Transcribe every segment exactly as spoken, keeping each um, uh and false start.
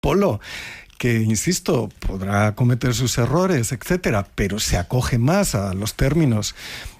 polo, que, insisto, podrá cometer sus errores, etcétera, pero se acoge más a los términos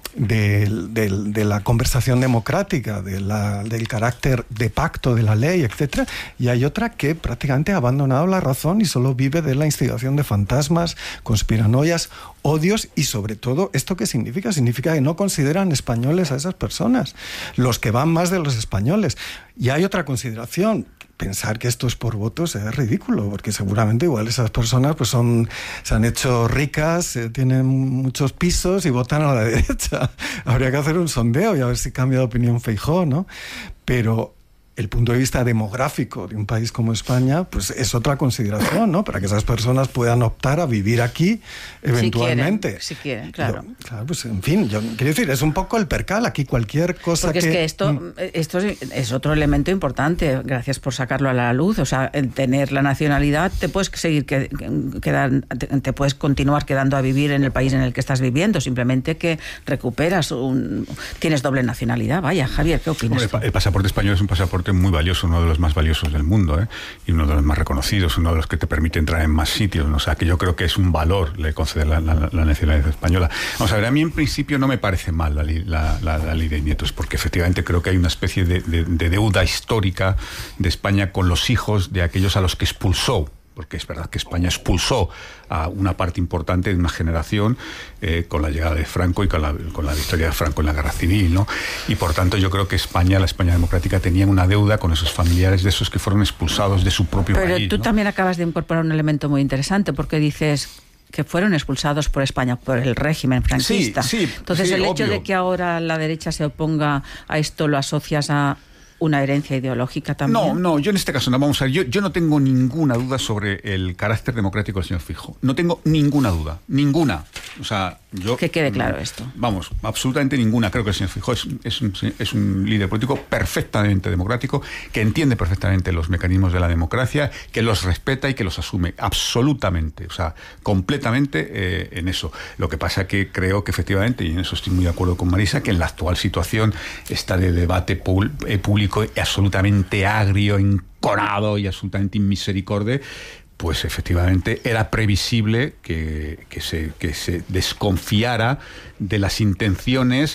de, de, de la conversación democrática, de la, del carácter de pacto de la ley, etcétera, y hay otra que prácticamente ha abandonado la razón y solo vive de la instigación de fantasmas, conspiranoias, odios y, sobre todo, ¿esto qué significa? Significa que no consideran españoles a esas personas, los que van más de los españoles. Y hay otra consideración. Pensar que esto es por votos es ridículo, porque seguramente igual esas personas pues son, se han hecho ricas, eh, tienen muchos pisos y votan a la derecha. Habría que hacer un sondeo y a ver si cambia de opinión Feijóo, ¿no? Pero el punto de vista demográfico de un país como España, pues es otra consideración, ¿no? Para que esas personas puedan optar a vivir aquí eventualmente. Si quieren, si quieren claro. Yo, claro, pues en fin, yo quiero decir, es un poco el percal aquí, cualquier cosa Porque que... es que esto, mm. esto es, es otro elemento importante, gracias por sacarlo a la luz, o sea, en tener la nacionalidad te puedes seguir que, quedar, te, te puedes continuar quedando a vivir en el país en el que estás viviendo, simplemente que recuperas un... tienes doble nacionalidad. Vaya, Javier, ¿qué opinas? Hombre, el pasaporte español es un pasaporte muy valioso, uno de los más valiosos del mundo, ¿eh? Y uno de los más reconocidos, uno de los que te permite entrar en más sitios, ¿no? O sea, que yo creo que es un valor le conceder la, la, la nacionalidad española. Vamos a ver, a mí en principio no me parece mal la, la, la, la ley de nietos, porque efectivamente creo que hay una especie de, de, de deuda histórica de España con los hijos de aquellos a los que expulsó, porque es verdad que España expulsó a una parte importante de una generación eh, con la llegada de Franco y con la, con la victoria de Franco en la guerra civil, ¿no? Y por tanto yo creo que España, la España democrática, tenía una deuda con esos familiares de esos que fueron expulsados de su propio Pero país. Pero tú ¿no? también acabas de incorporar un elemento muy interesante, porque dices que fueron expulsados por España, por el régimen franquista. Sí, sí, Entonces sí, el obvio. hecho de que ahora la derecha se oponga a esto lo asocias a una herencia ideológica también. No, no, yo en este caso no. Vamos a ver, yo, yo no tengo ninguna duda sobre el carácter democrático del señor Feijóo. No tengo ninguna duda, ninguna. O sea, yo... Que quede claro esto. Vamos, absolutamente ninguna. Creo que el señor Feijóo es, es, un, es un líder político perfectamente democrático, que entiende perfectamente los mecanismos de la democracia, que los respeta y que los asume absolutamente, o sea, completamente eh, en eso. Lo que pasa que creo que efectivamente, y en eso estoy muy de acuerdo con Marisa, que en la actual situación está de debate público público absolutamente agrio, enconado y absolutamente inmisericorde, pues efectivamente era previsible que, que, se, que se desconfiara de las intenciones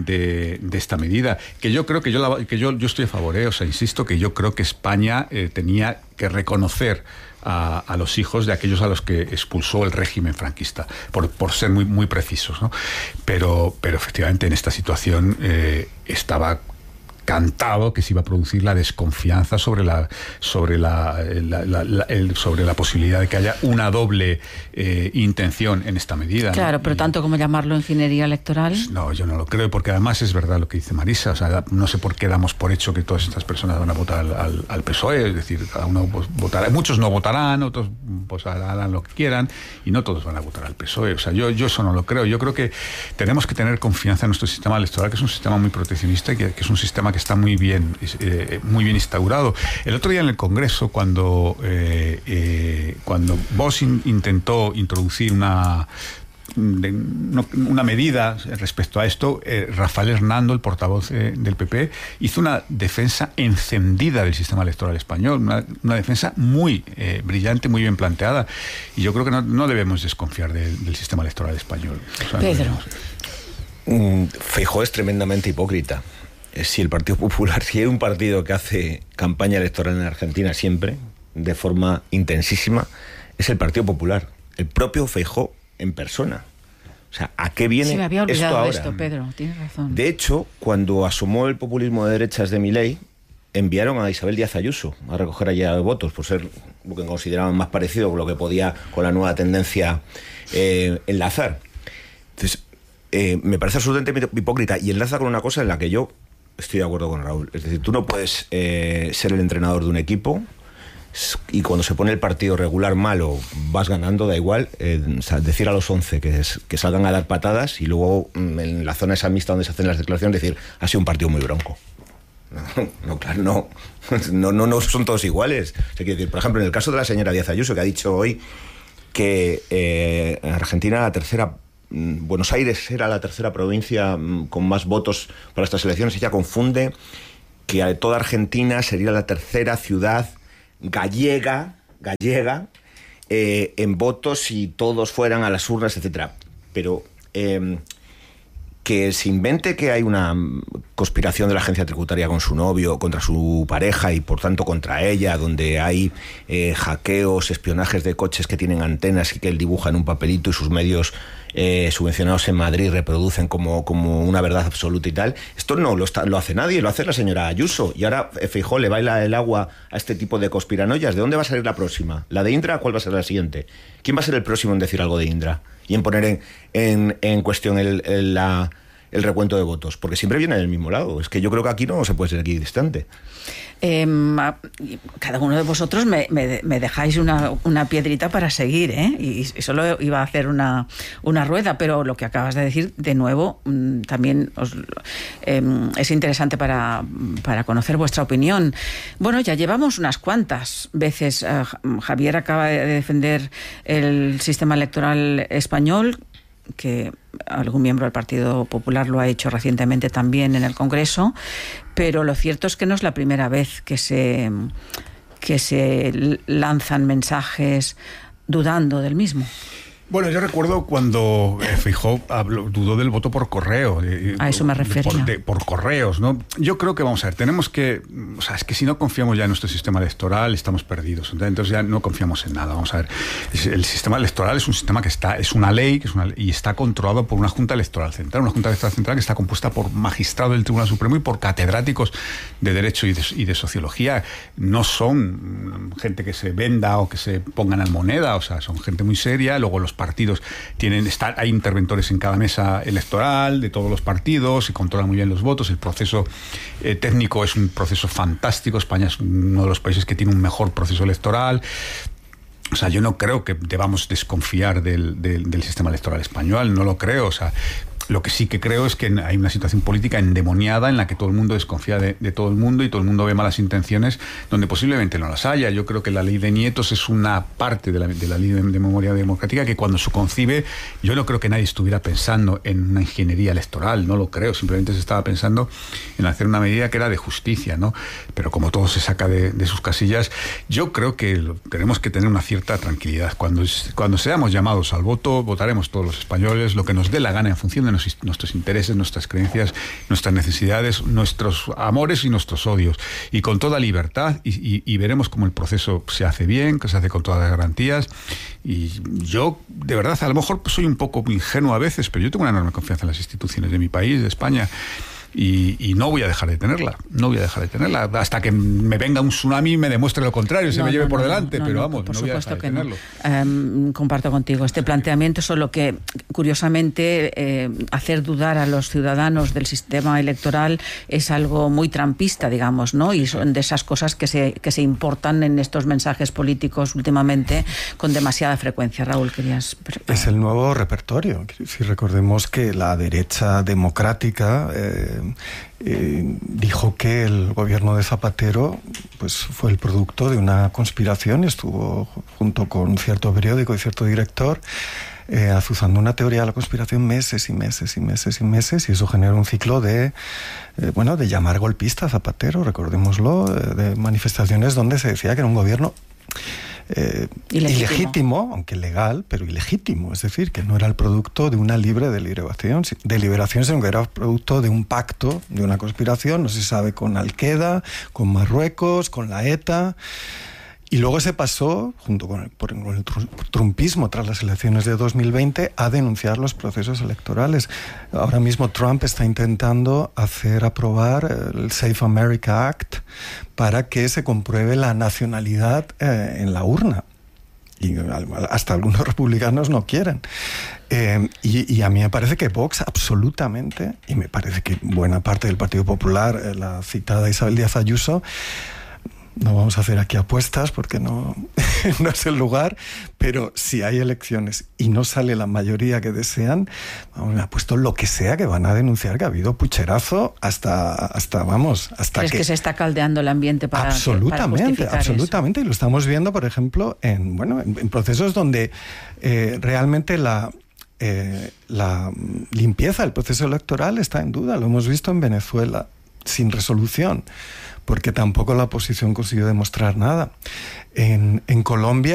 de, de esta medida. Que yo creo que yo, la, que yo, yo estoy a favor, ¿eh? O sea, insisto que yo creo que España eh, tenía que reconocer A, a los hijos de aquellos a los que expulsó el régimen franquista, por, por ser muy, muy precisos, ¿no? Pero, pero efectivamente en esta situación eh, estaba cantado que se iba a producir la desconfianza sobre la sobre la, la, la, la el, sobre la posibilidad de que haya una doble eh, intención en esta medida. Claro, ¿no? pero y, tanto como llamarlo ingeniería electoral. No, yo no lo creo, porque además es verdad lo que dice Marisa. O sea, no sé por qué damos por hecho que todas estas personas van a votar al, al, al P S O E, es decir, cada uno pues, votará, muchos no votarán, otros pues harán lo que quieran, y no todos van a votar al P S O E. O sea, yo, yo eso no lo creo. Yo creo que tenemos que tener confianza en nuestro sistema electoral, que es un sistema muy proteccionista y que, que es un sistema que está muy bien, eh, muy bien instaurado. El otro día en el Congreso, cuando eh, eh, cuando Vox in, intentó introducir una de, no, una medida respecto a esto, eh, Rafael Hernando, el portavoz eh, del P P, hizo una defensa encendida del sistema electoral español, una, una defensa muy eh, brillante, muy bien planteada, y yo creo que no, no debemos desconfiar de, del sistema electoral español. O sea, Pedro. No Feijóo es tremendamente hipócrita. Si el Partido Popular, si hay un partido que hace campaña electoral en Argentina siempre, de forma intensísima, es el Partido Popular. El propio Feijóo en persona. O sea, ¿a qué viene esto ahora? Sí, me había olvidado de esto, Pedro, tienes razón. De hecho, cuando asomó el populismo de derechas de Milei, enviaron a Isabel Díaz Ayuso a recoger allá votos, por ser lo que consideraban más parecido con lo que podía con la nueva tendencia eh, enlazar. Entonces, eh, me parece absolutamente hipócrita, y enlaza con una cosa en la que yo estoy de acuerdo con Raúl. Es decir, tú no puedes eh, ser el entrenador de un equipo y cuando se pone el partido regular malo vas ganando, da igual, eh, o sea, decir a los once que, es, que salgan a dar patadas y luego en la zona esa mixta donde se hacen las declaraciones decir, ha sido un partido muy bronco. No, no, claro, no. No, no, no son todos iguales. O sea, quiero decir, por ejemplo, en el caso de la señora Díaz Ayuso, que ha dicho hoy que eh, en Argentina la tercera Buenos Aires era la tercera provincia con más votos para estas elecciones. Ella confunde que toda Argentina sería la tercera ciudad gallega gallega eh, en votos si todos fueran a las urnas, etcétera. Pero eh, que se invente que hay una conspiración de la agencia tributaria con su novio, contra su pareja y por tanto contra ella, donde hay eh, hackeos, espionajes de coches que tienen antenas y que él dibuja en un papelito y sus medios eh, subvencionados en Madrid reproducen como, como una verdad absoluta y tal. Esto no lo, está, lo hace nadie, lo hace la señora Ayuso. Y ahora Feijóo le baila el agua a este tipo de conspiranoias. ¿De dónde va a salir la próxima? ¿La de Indra? ¿Cuál va a ser la siguiente? ¿Quién va a ser el próximo en decir algo de Indra? Y en poner en, en, en cuestión el, el, la, el recuento de votos, porque siempre viene del mismo lado. Es que yo creo que aquí no se puede ser equidistante. Eh, cada uno de vosotros me, me, me dejáis una, una piedrita para seguir, ¿eh? Y, y solo iba a hacer una, una rueda, pero lo que acabas de decir, de nuevo, también os, eh, es interesante para, para conocer vuestra opinión. Bueno, ya llevamos unas cuantas veces. Eh, Javier acaba de defender el sistema electoral español, que algún miembro del Partido Popular lo ha hecho recientemente también en el Congreso, pero lo cierto es que no es la primera vez que se, que se lanzan mensajes dudando del mismo. Bueno, yo recuerdo cuando eh, Feijóo habló, dudó del voto por correo. Eh, a eso me refería. Por, de, por correos, ¿no? Yo creo que, vamos a ver, tenemos que... O sea, es que si no confiamos ya en nuestro sistema electoral, estamos perdidos. Entonces ya no confiamos en nada. Vamos a ver, el sistema electoral es un sistema que está... Es una ley, que es una, y está controlado por una Junta Electoral Central. Una Junta Electoral Central que está compuesta por magistrados del Tribunal Supremo y por catedráticos de Derecho y de, y de Sociología. No son gente que se venda o que se pongan en moneda. O sea, son gente muy seria. Luego los partidos tienen, está, hay interventores en cada mesa electoral de todos los partidos y controlan muy bien los votos. El proceso eh, técnico es un proceso fantástico. España es uno de los países que tiene un mejor proceso electoral. O sea, yo no creo que debamos desconfiar del, del, del sistema electoral español, no lo creo. O sea, lo que sí que creo es que hay una situación política endemoniada en la que todo el mundo desconfía de, de todo el mundo y todo el mundo ve malas intenciones donde posiblemente no las haya. Yo creo que la ley de nietos es una parte de la, de la ley de, de memoria democrática que cuando se concibe, yo no creo que nadie estuviera pensando en una ingeniería electoral, no lo creo, simplemente se estaba pensando en hacer una medida que era de justicia, ¿no? Pero como todo se saca de, de sus casillas, yo creo que lo, tenemos que tener una cierta tranquilidad. Cuando, cuando seamos llamados al voto, votaremos todos los españoles lo que nos dé la gana en función de nuestros intereses, nuestras creencias, nuestras necesidades, nuestros amores y nuestros odios, y con toda libertad, y, y, y veremos cómo el proceso se hace bien, que se hace con todas las garantías. Y yo, de verdad, a lo mejor soy un poco ingenuo a veces, pero yo tengo una enorme confianza en las instituciones de mi país, de España. Y, y no voy a dejar de tenerla, no voy a dejar de tenerla hasta que me venga un tsunami y me demuestre lo contrario, se no, me lleve no, por no, delante, no, pero no, vamos, por no voy a dejar de que tenerlo. No. Um, comparto contigo este planteamiento, solo que curiosamente eh, hacer dudar a los ciudadanos del sistema electoral es algo muy trampista, digamos, ¿no? Y son de esas cosas que se, que se importan en estos mensajes políticos últimamente con demasiada frecuencia. Raúl, querías... Es el nuevo repertorio. Si recordemos que la derecha democrática eh, eh, dijo que el gobierno de Zapatero pues fue el producto de una conspiración y estuvo junto con un cierto periódico y cierto director eh, azuzando una teoría de la conspiración meses y meses y meses y meses, y eso genera un ciclo de eh, bueno, de llamar golpista a Zapatero, recordémoslo, eh, de manifestaciones donde se decía que era un gobierno Eh, ilegítimo. ilegítimo, aunque legal, pero ilegítimo, es decir, que no era el producto de una libre deliberación, deliberación, sino que era producto de un pacto, de una conspiración, no se sabe, con Al-Qaeda, con Marruecos, con la ETA. Y luego se pasó, junto con el, con el trumpismo tras las elecciones de dos mil veinte, a denunciar los procesos electorales. Ahora mismo Trump está intentando hacer aprobar el Safe America Act para que se compruebe la nacionalidad eh, en la urna. Y hasta algunos republicanos no quieren. Eh, y, y a mí me parece que Vox absolutamente, y me parece que buena parte del Partido Popular, eh, la citada Isabel Díaz Ayuso, no vamos a hacer aquí apuestas porque no, no es el lugar, pero si hay elecciones y no sale la mayoría que desean, vamos, me apuesto lo que sea que van a denunciar que ha habido pucherazo hasta, hasta vamos, hasta ¿Crees que... que se está caldeando el ambiente para absolutamente, para absolutamente, eso? Y lo estamos viendo, por ejemplo, en, bueno, en, en procesos donde eh, realmente la... Eh, la limpieza del proceso electoral está en duda. Lo hemos visto en Venezuela, sin resolución, porque tampoco la oposición consiguió demostrar nada. En, en Colombia,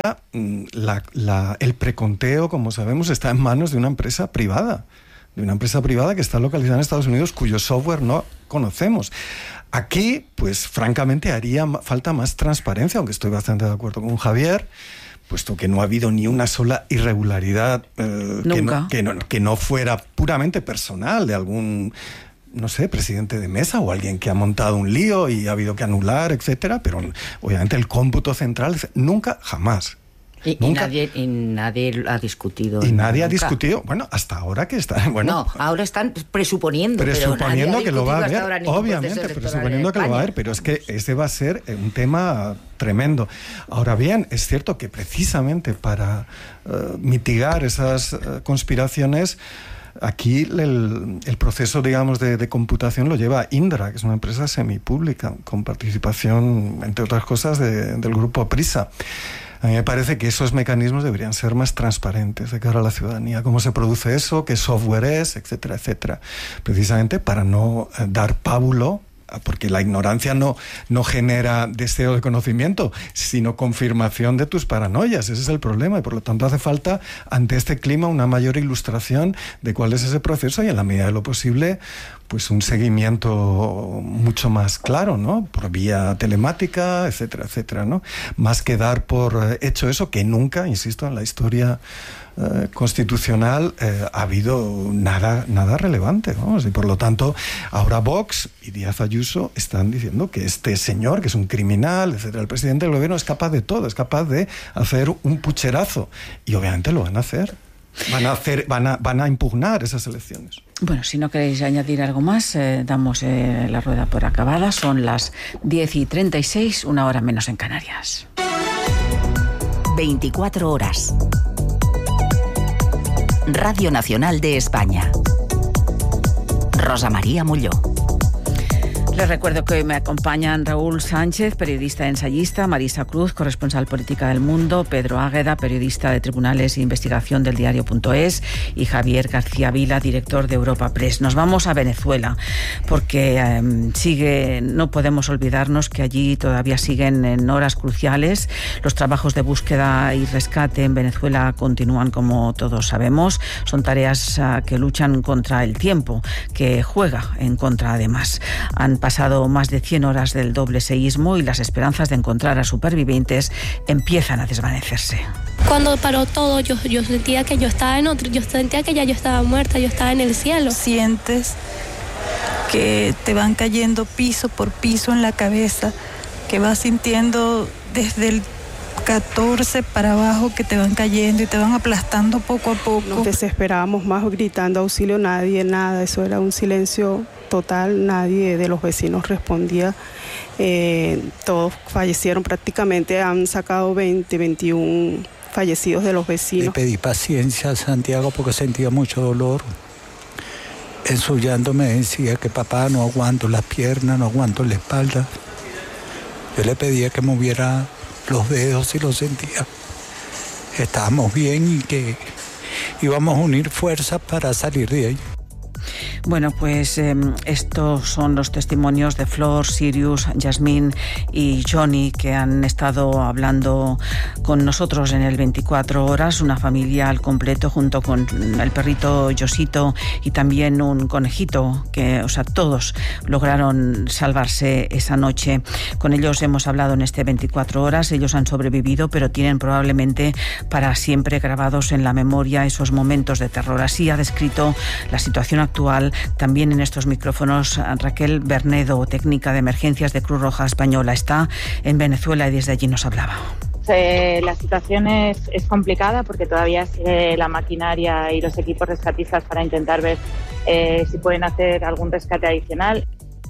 la, la, el preconteo, como sabemos, está en manos de una empresa privada, de una empresa privada que está localizada en Estados Unidos, cuyo software no conocemos. Aquí, pues francamente, haría falta más transparencia, aunque estoy bastante de acuerdo con Javier, puesto que no ha habido ni una sola irregularidad eh, que, no, que, no, que no fuera puramente personal de algún, no sé, presidente de mesa o alguien que ha montado un lío y ha habido que anular, etcétera, pero obviamente el cómputo central nunca, jamás. Y, y, nadie, y nadie ha discutido. Y nadie nunca. ha discutido, bueno, hasta ahora que está. Bueno, no, ahora están presuponiendo. Presuponiendo pero que lo va a haber, obviamente, presuponiendo que lo va a haber, pero es que ese va a ser un tema tremendo. Ahora bien, es cierto que precisamente para uh, mitigar esas uh, conspiraciones, aquí el, el proceso, digamos, de, de computación lo lleva Indra, que es una empresa semipública, con participación, entre otras cosas, de, del grupo Prisa. A mí me parece que esos mecanismos deberían ser más transparentes de cara a la ciudadanía. Cómo se produce eso, qué software es, etcétera, etcétera. Precisamente para no dar pábulo, porque la ignorancia no, no genera deseo de conocimiento, sino confirmación de tus paranoias. Ese es el problema y por lo tanto hace falta, ante este clima, una mayor ilustración de cuál es ese proceso y en la medida de lo posible, pues un seguimiento mucho más claro, ¿no? Por vía telemática, etcétera, etcétera, ¿no? Más que dar por hecho eso, que nunca, insisto, en la historia eh, constitucional eh, ha habido nada, nada relevante, vamos, y por lo tanto ahora Vox y Díaz Ayuso están diciendo que este señor, que es un criminal, etcétera, el presidente del gobierno es capaz de todo, es capaz de hacer un pucherazo y obviamente lo van a hacer. Van a hacer, van a, van a impugnar esas elecciones. Bueno, si no queréis añadir algo más, eh, damos eh, la rueda por acabada. Son las diez y treinta y seis, una hora menos en Canarias. veinticuatro horas. Radio Nacional de España. Rosa María Molló. Les recuerdo que hoy me acompañan Raúl Sánchez, periodista ensayista, Marisa Cruz, corresponsal política del Mundo, Pedro Águeda, periodista de Tribunales e Investigación del Diario.es y Javier García Vila, director de Europa Press. Nos vamos a Venezuela porque eh, sigue, no podemos olvidarnos que allí todavía siguen en horas cruciales. Los trabajos de búsqueda y rescate en Venezuela continúan, como todos sabemos. Son tareas uh, que luchan contra el tiempo, que juega en contra además. Han pasado más de cien horas del doble seísmo y las esperanzas de encontrar a supervivientes empiezan a desvanecerse. Cuando paró todo, yo, yo sentía que yo estaba en otro, yo sentía que ya yo estaba muerta, yo estaba en el cielo. Sientes que te van cayendo piso por piso en la cabeza, que vas sintiendo desde el catorce para abajo que te van cayendo y te van aplastando poco a poco. Nos desesperábamos más gritando auxilio, nadie, nada, eso era un silencio total, nadie de los vecinos respondía, eh, todos fallecieron prácticamente, han sacado veinte, veintiuno fallecidos de los vecinos. Le pedí paciencia a Santiago porque sentía mucho dolor. En su llanto me decía que papá, no aguanto las piernas, no aguanto la espalda. Yo le pedía que moviera los dedos y lo sentía. Estábamos bien y que íbamos a unir fuerzas para salir de ahí. Bueno, pues eh, estos son los testimonios de Flor, Sirius, Yasmín y Johnny, que han estado hablando con nosotros en el veinticuatro horas, una familia al completo junto con el perrito Josito y también un conejito, que, o sea, todos lograron salvarse esa noche. Con ellos hemos hablado en este veinticuatro horas, ellos han sobrevivido, pero tienen probablemente para siempre grabados en la memoria esos momentos de terror. Así ha descrito la situación actual también en estos micrófonos Raquel Bernedo, técnica de emergencias de Cruz Roja Española. Está en Venezuela y desde allí nos hablaba. Eh, la situación es, es complicada porque todavía sigue la maquinaria y los equipos rescatistas para intentar ver eh, si pueden hacer algún rescate adicional.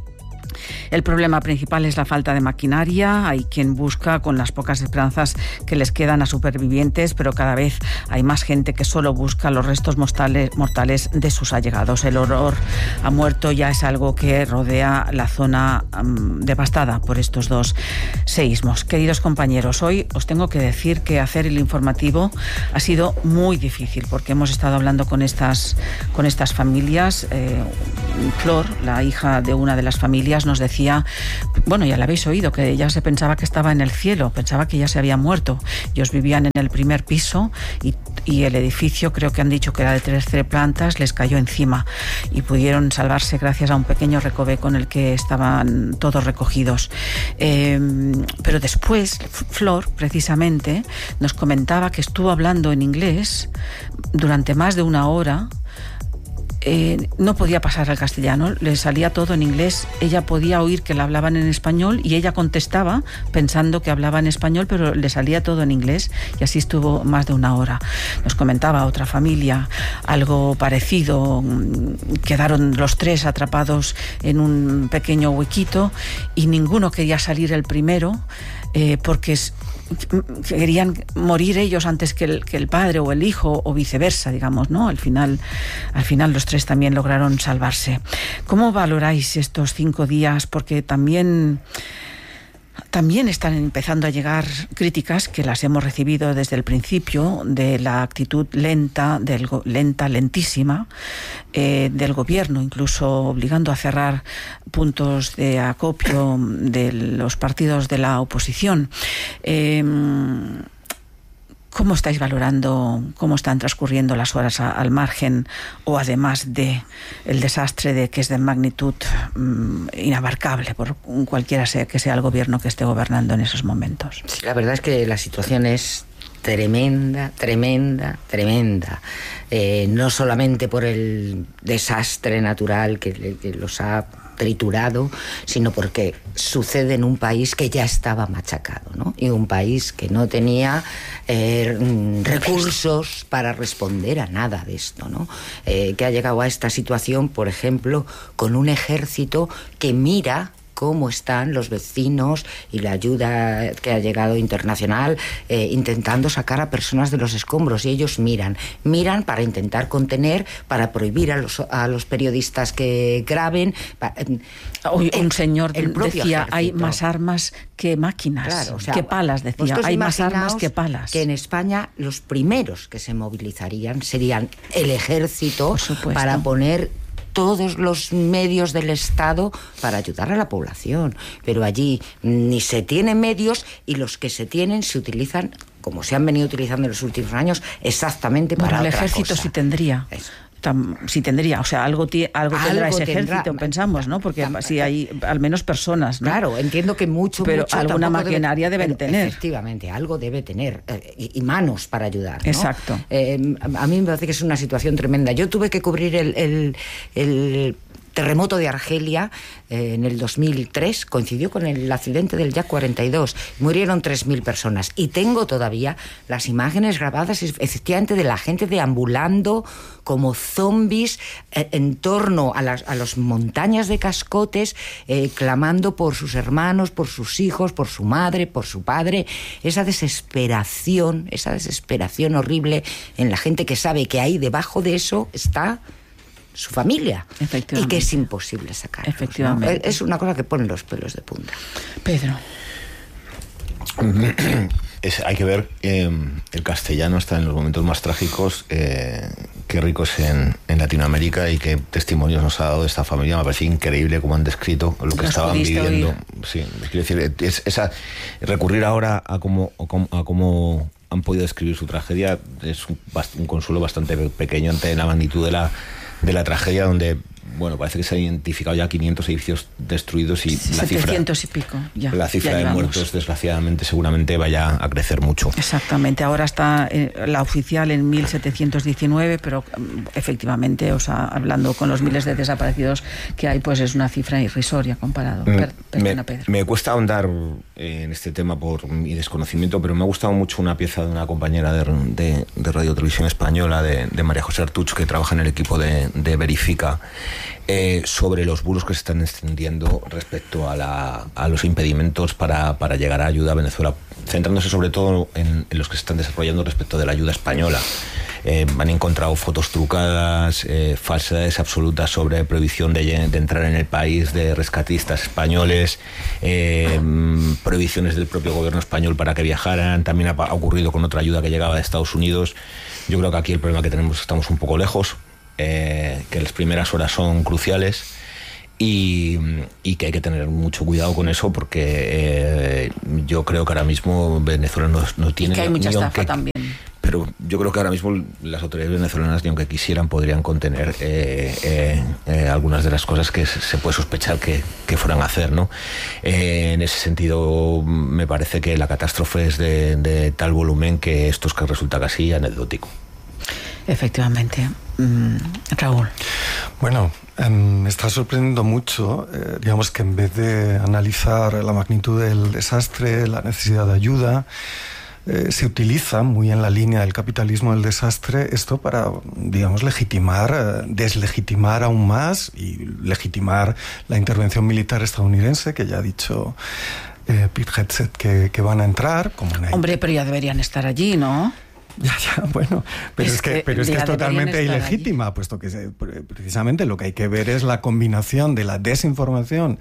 El problema principal es la falta de maquinaria. Hay quien busca con las pocas esperanzas que les quedan a supervivientes, pero cada vez hay más gente que solo busca los restos mortales, mortales de sus allegados. El horror a muerto ya es algo que rodea la zona um, devastada por estos dos seísmos. Queridos compañeros, hoy os tengo que decir que hacer el informativo ha sido muy difícil porque hemos estado hablando con estas, con estas familias. Eh, Flor, la hija de una de las familias, nos decía decía, bueno, ya la habéis oído, que ella se pensaba que estaba en el cielo, pensaba que ya se había muerto. Ellos vivían en el primer piso y, y el edificio, creo que han dicho que era de trece plantas, les cayó encima y pudieron salvarse gracias a un pequeño recoveco en el que estaban todos recogidos. Eh, pero después, Flor, precisamente, nos comentaba que estuvo hablando en inglés durante más de una hora. Eh, no podía pasar al castellano, le salía todo en inglés. Ella podía oír que le hablaban en español y ella contestaba pensando que hablaba en español, pero le salía todo en inglés, y así estuvo más de una hora. Nos comentaba otra familia algo parecido, quedaron los tres atrapados en un pequeño huequito y ninguno quería salir el primero, eh, porque es querían morir ellos antes que el, que el padre o el hijo, o viceversa, digamos, ¿no? Al final, al final los tres también lograron salvarse. ¿Cómo valoráis estos cinco días? Porque también... También están empezando a llegar críticas, que las hemos recibido desde el principio, de la actitud lenta, del, lenta, lentísima eh, del gobierno, incluso obligando a cerrar puntos de acopio de los partidos de la oposición. Eh, ¿Cómo estáis valorando cómo están transcurriendo las horas a, al margen, o además de el desastre de que es de magnitud mmm, inabarcable por cualquiera sea que sea el gobierno que esté gobernando en esos momentos? Sí, la verdad es que la situación es tremenda, tremenda, tremenda. Eh, no solamente por el desastre natural que, que los ha triturado, sino porque sucede en un país que ya estaba machacado, ¿no? Y un país que no tenía eh, recursos para responder a nada de esto, ¿no? Eh, que ha llegado a esta situación, por ejemplo, con un ejército que mira cómo están los vecinos y la ayuda que ha llegado internacional eh, intentando sacar a personas de los escombros, y ellos miran, miran para intentar contener, para prohibir a los, a los periodistas que graben. Para, Hoy un el, señor el decía, ejército. Hay más armas que máquinas, claro, o sea, que palas, decía, hay más armas que palas. Que en España los primeros que se movilizarían serían el ejército, para poner todos los medios del Estado para ayudar a la población. Pero allí ni se tienen medios, y los que se tienen se utilizan, como se han venido utilizando en los últimos años, exactamente para bueno, el otra ejército cosa. sí tendría. Eso. Sí tendría, o sea, algo, t- algo tendrá algo ese tendrá, ejército, pensamos, ¿no? Porque si hay al menos personas, ¿no? Claro, entiendo que mucho, pero mucho alguna maquinaria debe, deben tener. Efectivamente, algo debe tener, eh, y, y manos para ayudar, ¿no? Exacto. Eh, a mí me parece que es una situación tremenda. Yo tuve que cubrir el, el, el terremoto de Argelia eh, en el dos mil tres, coincidió con el accidente del Yak cuarenta y dos, murieron tres mil personas, y tengo todavía las imágenes grabadas efectivamente de la gente deambulando como zombies eh, en torno a las a las montañas de cascotes, eh, clamando por sus hermanos, por sus hijos, por su madre, por su padre. Esa desesperación, esa desesperación horrible en la gente que sabe que ahí debajo de eso está su familia, y que es imposible sacar. Efectivamente. ¿no? Es una cosa que pone los pelos de punta. Pedro. Es, hay que ver, eh, el castellano está en los momentos más trágicos, eh, qué ricos en, en Latinoamérica, y qué testimonios nos ha dado esta familia. Me parece increíble cómo han descrito lo que ¿Los estaban viviendo. Oír? Sí, quiero decir, es, esa, recurrir ahora a cómo, a cómo han podido describir su tragedia es un, un consuelo bastante pequeño ante la magnitud de la de la tragedia, donde, bueno, parece que se han identificado ya quinientos edificios destruidos, y la cifra, setecientos y pico, ya, la cifra ya de llevamos. muertos, desgraciadamente, seguramente vaya a crecer mucho. Exactamente, ahora está eh, la oficial en mil setecientos diecinueve, pero efectivamente, o sea, hablando con los miles de desaparecidos que hay, pues es una cifra irrisoria comparado. Per, me, Pedro. me cuesta ahondar en este tema por mi desconocimiento, pero me ha gustado mucho una pieza de una compañera de, de, de Radio Televisión Española, de, de María José Artuch, que trabaja en el equipo de, de Verifica, eh, sobre los bulos que se están extendiendo respecto a, la, a los impedimentos para, para llegar a ayuda a Venezuela, centrándose sobre todo en, en los que se están desarrollando respecto de la ayuda española. Eh, han encontrado fotos trucadas, eh, falsedades absolutas sobre prohibición de, de entrar en el país de rescatistas españoles, eh, prohibiciones del propio gobierno español para que viajaran. También ha, ha ocurrido con otra ayuda que llegaba de Estados Unidos. Yo creo que aquí el problema que tenemos es que estamos un poco lejos, eh, que las primeras horas son cruciales, Y, y que hay que tener mucho cuidado con eso porque eh, yo creo que ahora mismo Venezuela no, no tiene... Y que hay mucha estafa aunque, también. Pero yo creo que ahora mismo las autoridades venezolanas, ni aunque quisieran, podrían contener eh, eh, eh, algunas de las cosas que se puede sospechar que, que fueran a hacer, ¿no? Eh, en ese sentido, me parece que la catástrofe es de, de tal volumen que esto es que resulta casi anecdótico. Efectivamente. Mm, Raúl. Bueno, eh, me está sorprendiendo mucho, eh, digamos que en vez de analizar la magnitud del desastre, la necesidad de ayuda, eh, se utiliza muy en la línea del capitalismo del desastre esto para, digamos, legitimar, eh, deslegitimar aún más y legitimar la intervención militar estadounidense, que ya ha dicho eh, Pete Hegseth que, que van a entrar. Como en Hombre, pero ya deberían estar allí, ¿no? Ya, ya, bueno, pero es, es que, pero es, que es totalmente ilegítima, allí. Puesto que se, precisamente lo que hay que ver es la combinación de la desinformación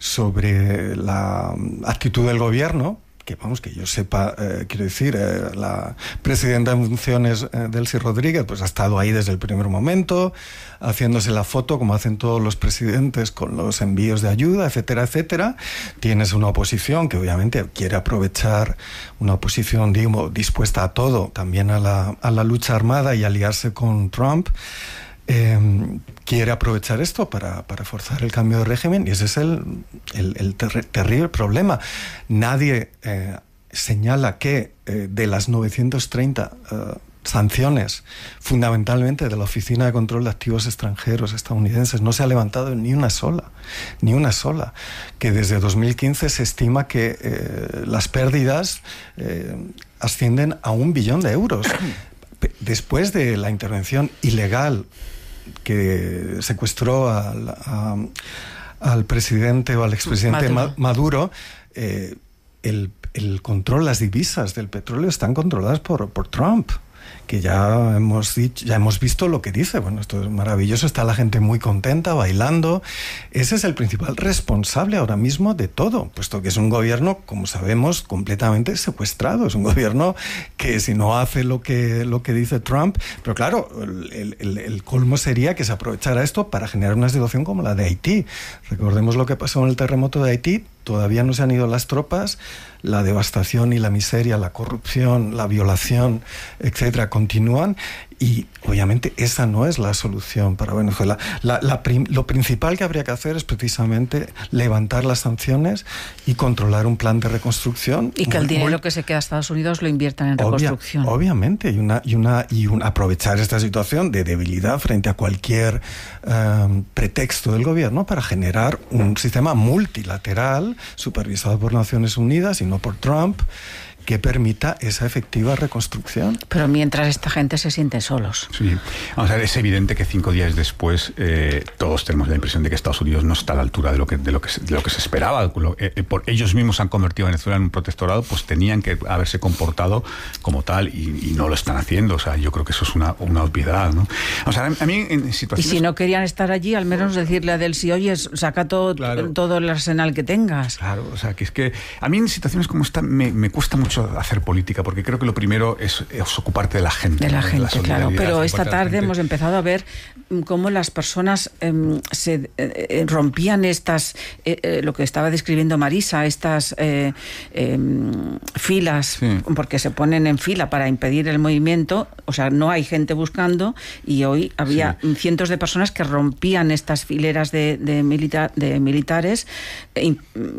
sobre la actitud del gobierno, que vamos, que yo sepa, eh, quiero decir, eh, la presidenta en funciones, eh, Delcy Rodríguez, pues ha estado ahí desde el primer momento, haciéndose la foto, como hacen todos los presidentes, con los envíos de ayuda, etcétera, etcétera. Tienes una oposición que obviamente quiere aprovechar, una oposición, digo, dispuesta a todo, también a la, a la lucha armada y aliarse con Trump. Eh, quiere aprovechar esto para, para forzar el cambio de régimen, y ese es el, el, el ter- terrible problema. Nadie eh, señala que eh, de las novecientas treinta eh, sanciones, fundamentalmente de la Oficina de Control de Activos Extranjeros estadounidenses, no se ha levantado ni una sola, ni una sola, que desde dos mil quince se estima que eh, las pérdidas eh, ascienden a un billón de euros. Después de la intervención ilegal que secuestró al, a, al presidente o al expresidente Maduro, Maduro eh, el, el control, las divisas del petróleo están controladas por, por Trump, que ya hemos dicho, ya hemos visto lo que dice. Bueno, esto es maravilloso, está la gente muy contenta, bailando. Ese es el principal responsable ahora mismo de todo, puesto que es un gobierno, como sabemos, completamente secuestrado. Es un gobierno que si no hace lo que, lo que dice Trump, pero claro, el, el, el colmo sería que se aprovechara esto para generar una situación como la de Haití. Recordemos lo que pasó en el terremoto de Haití. Todavía no se han ido las tropas, la devastación y la miseria, la corrupción, la violación, etcétera, continúan, y obviamente esa no es la solución para Venezuela. La, la prim, lo principal que habría que hacer es precisamente levantar las sanciones y controlar un plan de reconstrucción. Y que el muy, dinero muy, que se queda a Estados Unidos lo inviertan en obvia, reconstrucción. Obviamente, y una y una y un, aprovechar esta situación de debilidad frente a cualquier um, pretexto del gobierno para generar un sistema multilateral supervisado por Naciones Unidas y no por Trump, que permita esa efectiva reconstrucción. Pero mientras esta gente se siente solos. Sí, vamos a ver, es evidente que cinco días después eh, todos tenemos la impresión de que Estados Unidos no está a la altura de lo que de lo que, de lo que se esperaba. Lo, eh, por, ellos mismos han convertido a Venezuela en un protectorado, pues tenían que haberse comportado como tal y, y no lo están haciendo. O sea, yo creo que eso es una, una obviedad, ¿no? O sea, a mí en situaciones... Y si no querían estar allí, al menos decirle a Delcy, oye, saca todo, claro, todo el arsenal que tengas. Claro, o sea, que es que a mí en situaciones como esta me, me cuesta mucho hacer política, porque creo que lo primero es, es ocuparte de la gente. De la ¿no? gente, de la claro. Pero esta tarde gente. hemos empezado a ver cómo las personas eh, se eh, rompían estas, eh, eh, lo que estaba describiendo Marisa, estas eh, eh, filas, sí, porque se ponen en fila para impedir el movimiento. O sea, no hay gente buscando, y hoy había sí. cientos de personas que rompían estas fileras de, de, milita, de militares y,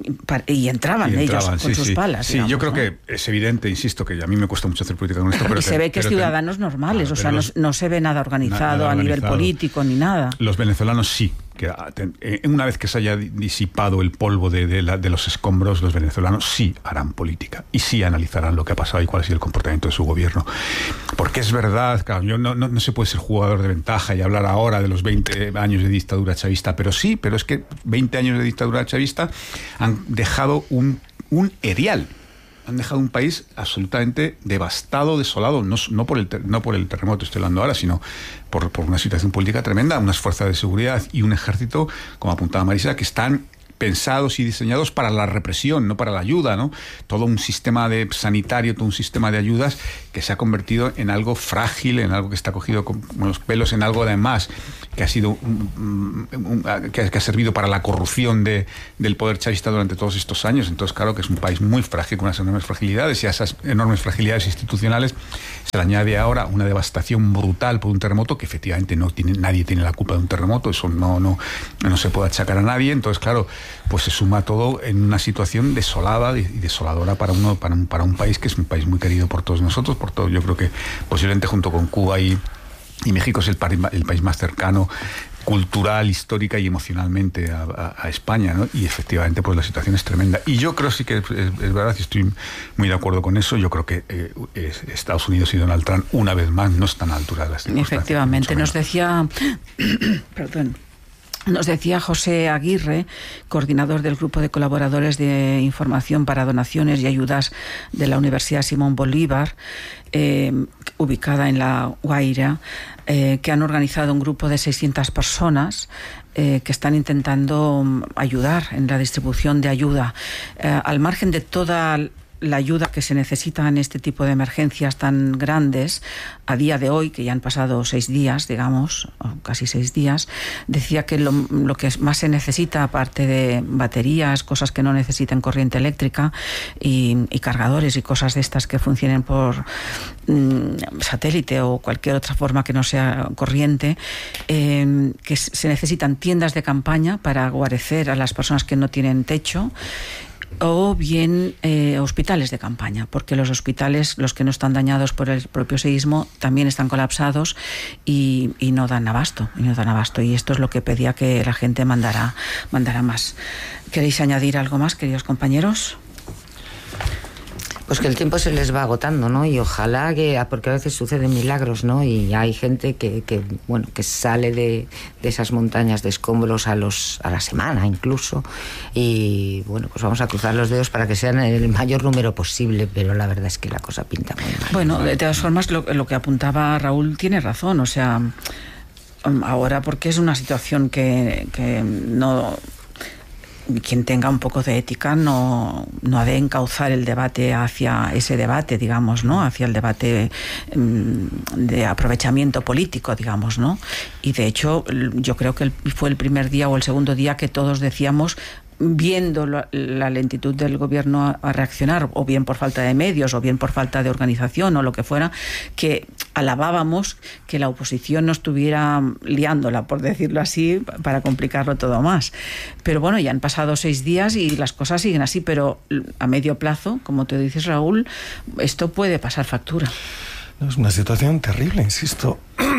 y entraban, y entraban ellos con sí, sus sí. palas. Sí, digamos, yo creo ¿no? que es evidente, insisto, que a mí me cuesta mucho hacer política con esto. Pero y se ve que es ciudadanos que, normales, ah, o sea, los, no, no se ve nada organizado nada a organizado. nivel político ni nada. Los venezolanos sí. Que una vez que se haya disipado el polvo de, de, la, de los escombros, los venezolanos sí harán política y sí analizarán lo que ha pasado y cuál ha sido el comportamiento de su gobierno. Porque es verdad, claro, yo no, no, no se puede ser jugador de ventaja y hablar ahora de los veinte años de dictadura chavista, pero sí, pero es que veinte años de dictadura chavista han dejado un, un erial. Han dejado un país absolutamente devastado, desolado, no, no, por el ter, no por el terremoto estoy hablando ahora, sino por, por una situación política tremenda, unas fuerzas de seguridad y un ejército, como apuntaba Marisa, que están pensados y diseñados para la represión, no para la ayuda, ¿no? Todo un sistema de sanitario, todo un sistema de ayudas que se ha convertido en algo frágil, en algo que está cogido con los pelos, en algo además que ha sido un, un, un, que, que ha servido para la corrupción de, del poder chavista durante todos estos años. Entonces, claro que es un país muy frágil, con unas enormes fragilidades, y a esas enormes fragilidades institucionales se le añade ahora una devastación brutal por un terremoto que efectivamente no tiene, nadie tiene la culpa de un terremoto, eso no, no, no se puede achacar a nadie. Entonces, claro, pues se suma todo en una situación desolada y desoladora para uno, para un, para un país que es un país muy querido por todos nosotros, por todo. Yo creo que posiblemente junto con Cuba y, y México es el, el país más cercano cultural, histórica y emocionalmente a, a, a España, ¿no? Y efectivamente pues la situación es tremenda. Y yo creo sí que es, es verdad, y estoy muy de acuerdo con eso, yo creo que eh, Estados Unidos y Donald Trump una vez más no están a la altura de las circunstancias. Efectivamente, nos decía perdón Nos decía José Aguirre, coordinador del Grupo de Colaboradores de Información para Donaciones y Ayudas de la Universidad Simón Bolívar, eh, ubicada en La Guaira, eh, que han organizado un grupo de seiscientas personas eh, que están intentando ayudar en la distribución de ayuda. Eh, al margen de toda la ayuda que se necesita en este tipo de emergencias tan grandes, a día de hoy, que ya han pasado seis días, digamos, casi seis días, decía que lo, lo que más se necesita, aparte de baterías, cosas que no necesitan corriente eléctrica y, y cargadores y cosas de estas que funcionen por mmm, satélite o cualquier otra forma que no sea corriente, eh, que se necesitan tiendas de campaña para guarecer a las personas que no tienen techo, o bien eh, hospitales de campaña, porque los hospitales, los que no están dañados por el propio seísmo, también están colapsados y, y no dan abasto, y no dan abasto. Y esto es lo que pedía que la gente mandara, mandara más. ¿Queréis añadir algo más, queridos compañeros? Pues que el tiempo se les va agotando, ¿no? Y ojalá que, porque a veces suceden milagros, ¿no? Y hay gente que, que bueno, que sale de, de esas montañas de escombros a los a la semana incluso. Y bueno, pues vamos a cruzar los dedos para que sean el mayor número posible, pero la verdad es que la cosa pinta muy mal. Bueno, de todas formas, lo, lo que apuntaba Raúl tiene razón, o sea, ahora porque es una situación que, que no... quien tenga un poco de ética no, no ha de encauzar el debate hacia ese debate, digamos, ¿no? Hacia el debate mmm, de aprovechamiento político, digamos, ¿no? Y de hecho, yo creo que fue el primer día o el segundo día que todos decíamos, viendo la, la lentitud del gobierno a, a reaccionar, o bien por falta de medios, o bien por falta de organización, o lo que fuera, que alabábamos que la oposición no estuviera liándola, por decirlo así, para complicarlo todo más. Pero bueno, ya han pasado seis días y las cosas siguen así, pero a medio plazo, como te dices, Raúl, esto puede pasar factura. Es una situación terrible, insisto.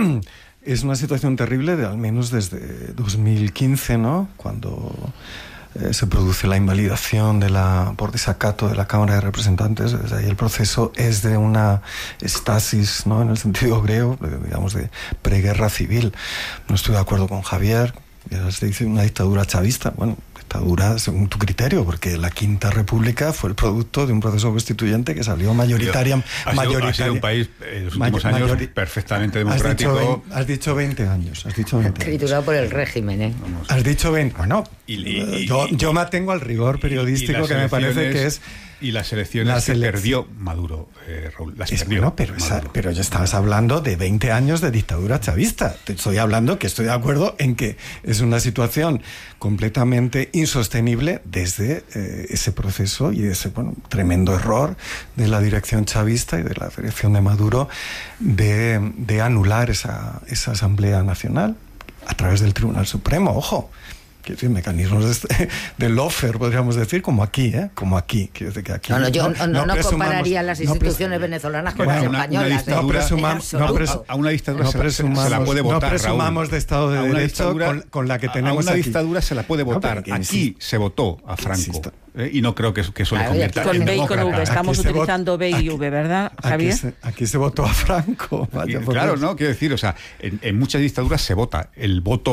Es una situación terrible de al menos desde dos mil quince, ¿no? Cuando Eh, se produce la invalidación de la, por desacato de la Cámara de Representantes. Desde ahí el proceso es de una estasis, ¿no? En el sentido griego, digamos, de preguerra civil. No estoy de acuerdo con Javier, ya se dice una dictadura chavista. Bueno, dictadura según tu criterio, porque la Quinta República fue el producto de un proceso constituyente que salió mayoritaria, ha, mayoritaria, sido, ha sido un país en los últimos mayor, años mayor, perfectamente democrático. Has dicho, has dicho veinte años. Has dicho veinte Triturado años. por el régimen, ¿eh? Vamos. Has dicho veinte. Bueno, y, y, yo, yo me atengo al rigor periodístico, que me parece que es. Y las elecciones las que elec- perdió Maduro, eh, Raúl. Las es perdió bueno, pero, esa, pero ya estabas hablando de veinte años de dictadura chavista. Te estoy hablando que estoy de acuerdo en que es una situación completamente insostenible desde eh, ese proceso y ese bueno, tremendo error de la dirección chavista y de la dirección de Maduro de, de anular esa, esa Asamblea Nacional a través del Tribunal Supremo. Ojo, quiero decir, mecanismos de, este, de lawfare, podríamos decir, como aquí, ¿eh? Como aquí. Quiero decir que aquí no, no, yo no, no, no compararía las instituciones no venezolanas con bueno, las una, españolas. Una no presumamos, no pres, a una dictadura no se, la, se la puede votar, no presumamos Raúl. De Estado de Derecho con, con la que tenemos A una aquí. dictadura se la puede votar. No, aquí se votó a Franco. Eh, y no creo que, que eso claro, le convierta con en B y demócrata. con V. Estamos aquí utilizando B y V, ¿verdad, Javier? Aquí se, aquí se votó a Franco. Vaya claro, ¿no? Quiero decir, o sea, en, en muchas dictaduras se vota. El voto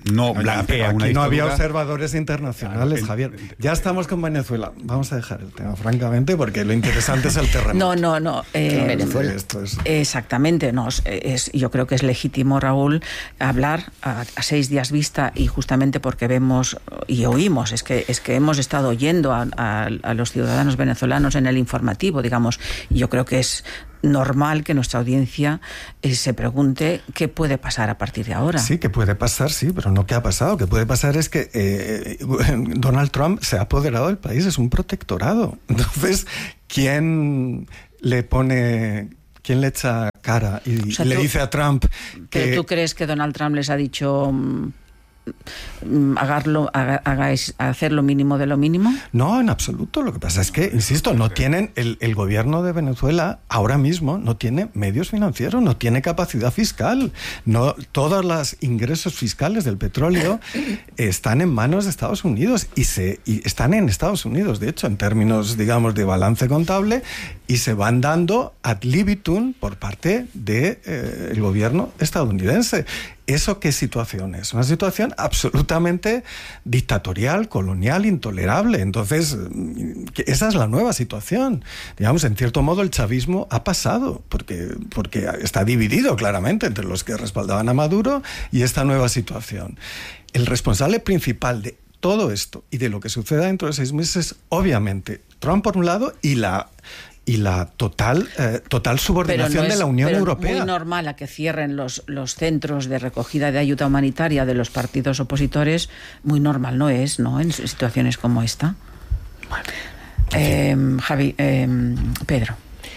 no blanquea aquí una no dictadura. había observadores internacionales, Claro, Javier. el- Ya estamos con Venezuela. Vamos a dejar el tema, francamente, porque lo interesante es el terremoto. No, no, no. eh, Venezuela. Esto es... Exactamente, no, es, es- yo creo que es legítimo, Raúl, hablar a, a seis días vista, y justamente porque vemos y oímos, es que es que hemos estado oyendo a, a- a los ciudadanos venezolanos en el informativo, digamos, y yo creo que es normal que nuestra audiencia eh, se pregunte qué puede pasar a partir de ahora. Sí, que puede pasar, sí, pero no qué ha pasado. Qué puede pasar es que eh, Donald Trump se ha apoderado del país, es un protectorado. Entonces, ¿quién le pone, quién le echa cara y O sea, le tú- dice a Trump que... ¿Pero tú crees que Donald Trump les ha dicho mm, mm, hagarlo, haga- hagáis, hacer lo mínimo de lo mínimo? No, en absoluto. Lo que pasa es que, insisto, no tienen, el, el gobierno de Venezuela ahora mismo no tiene medios financieros, no tiene capacidad fiscal. No, todos los ingresos fiscales del petróleo están en manos de Estados Unidos y, se, y están en Estados Unidos, de hecho, en términos, digamos, de balance contable, y se van dando ad libitum por parte del de, eh, gobierno estadounidense. ¿Eso qué situación es? Una situación absolutamente dictatorial, colonial, intolerable. Entonces, esa es la nueva situación. Digamos, en cierto modo, el chavismo ha pasado, porque, porque está dividido claramente entre los que respaldaban a Maduro y esta nueva situación. El responsable principal de todo esto y de lo que suceda dentro de seis meses, obviamente, Trump por un lado y la... y la total eh, total subordinación no es, de la Unión pero Europea. Es muy normal a que cierren los, los centros de recogida de ayuda humanitaria de los partidos opositores. Muy normal no es, ¿no? En situaciones como esta. Bueno, eh, Javi, eh, Pedro.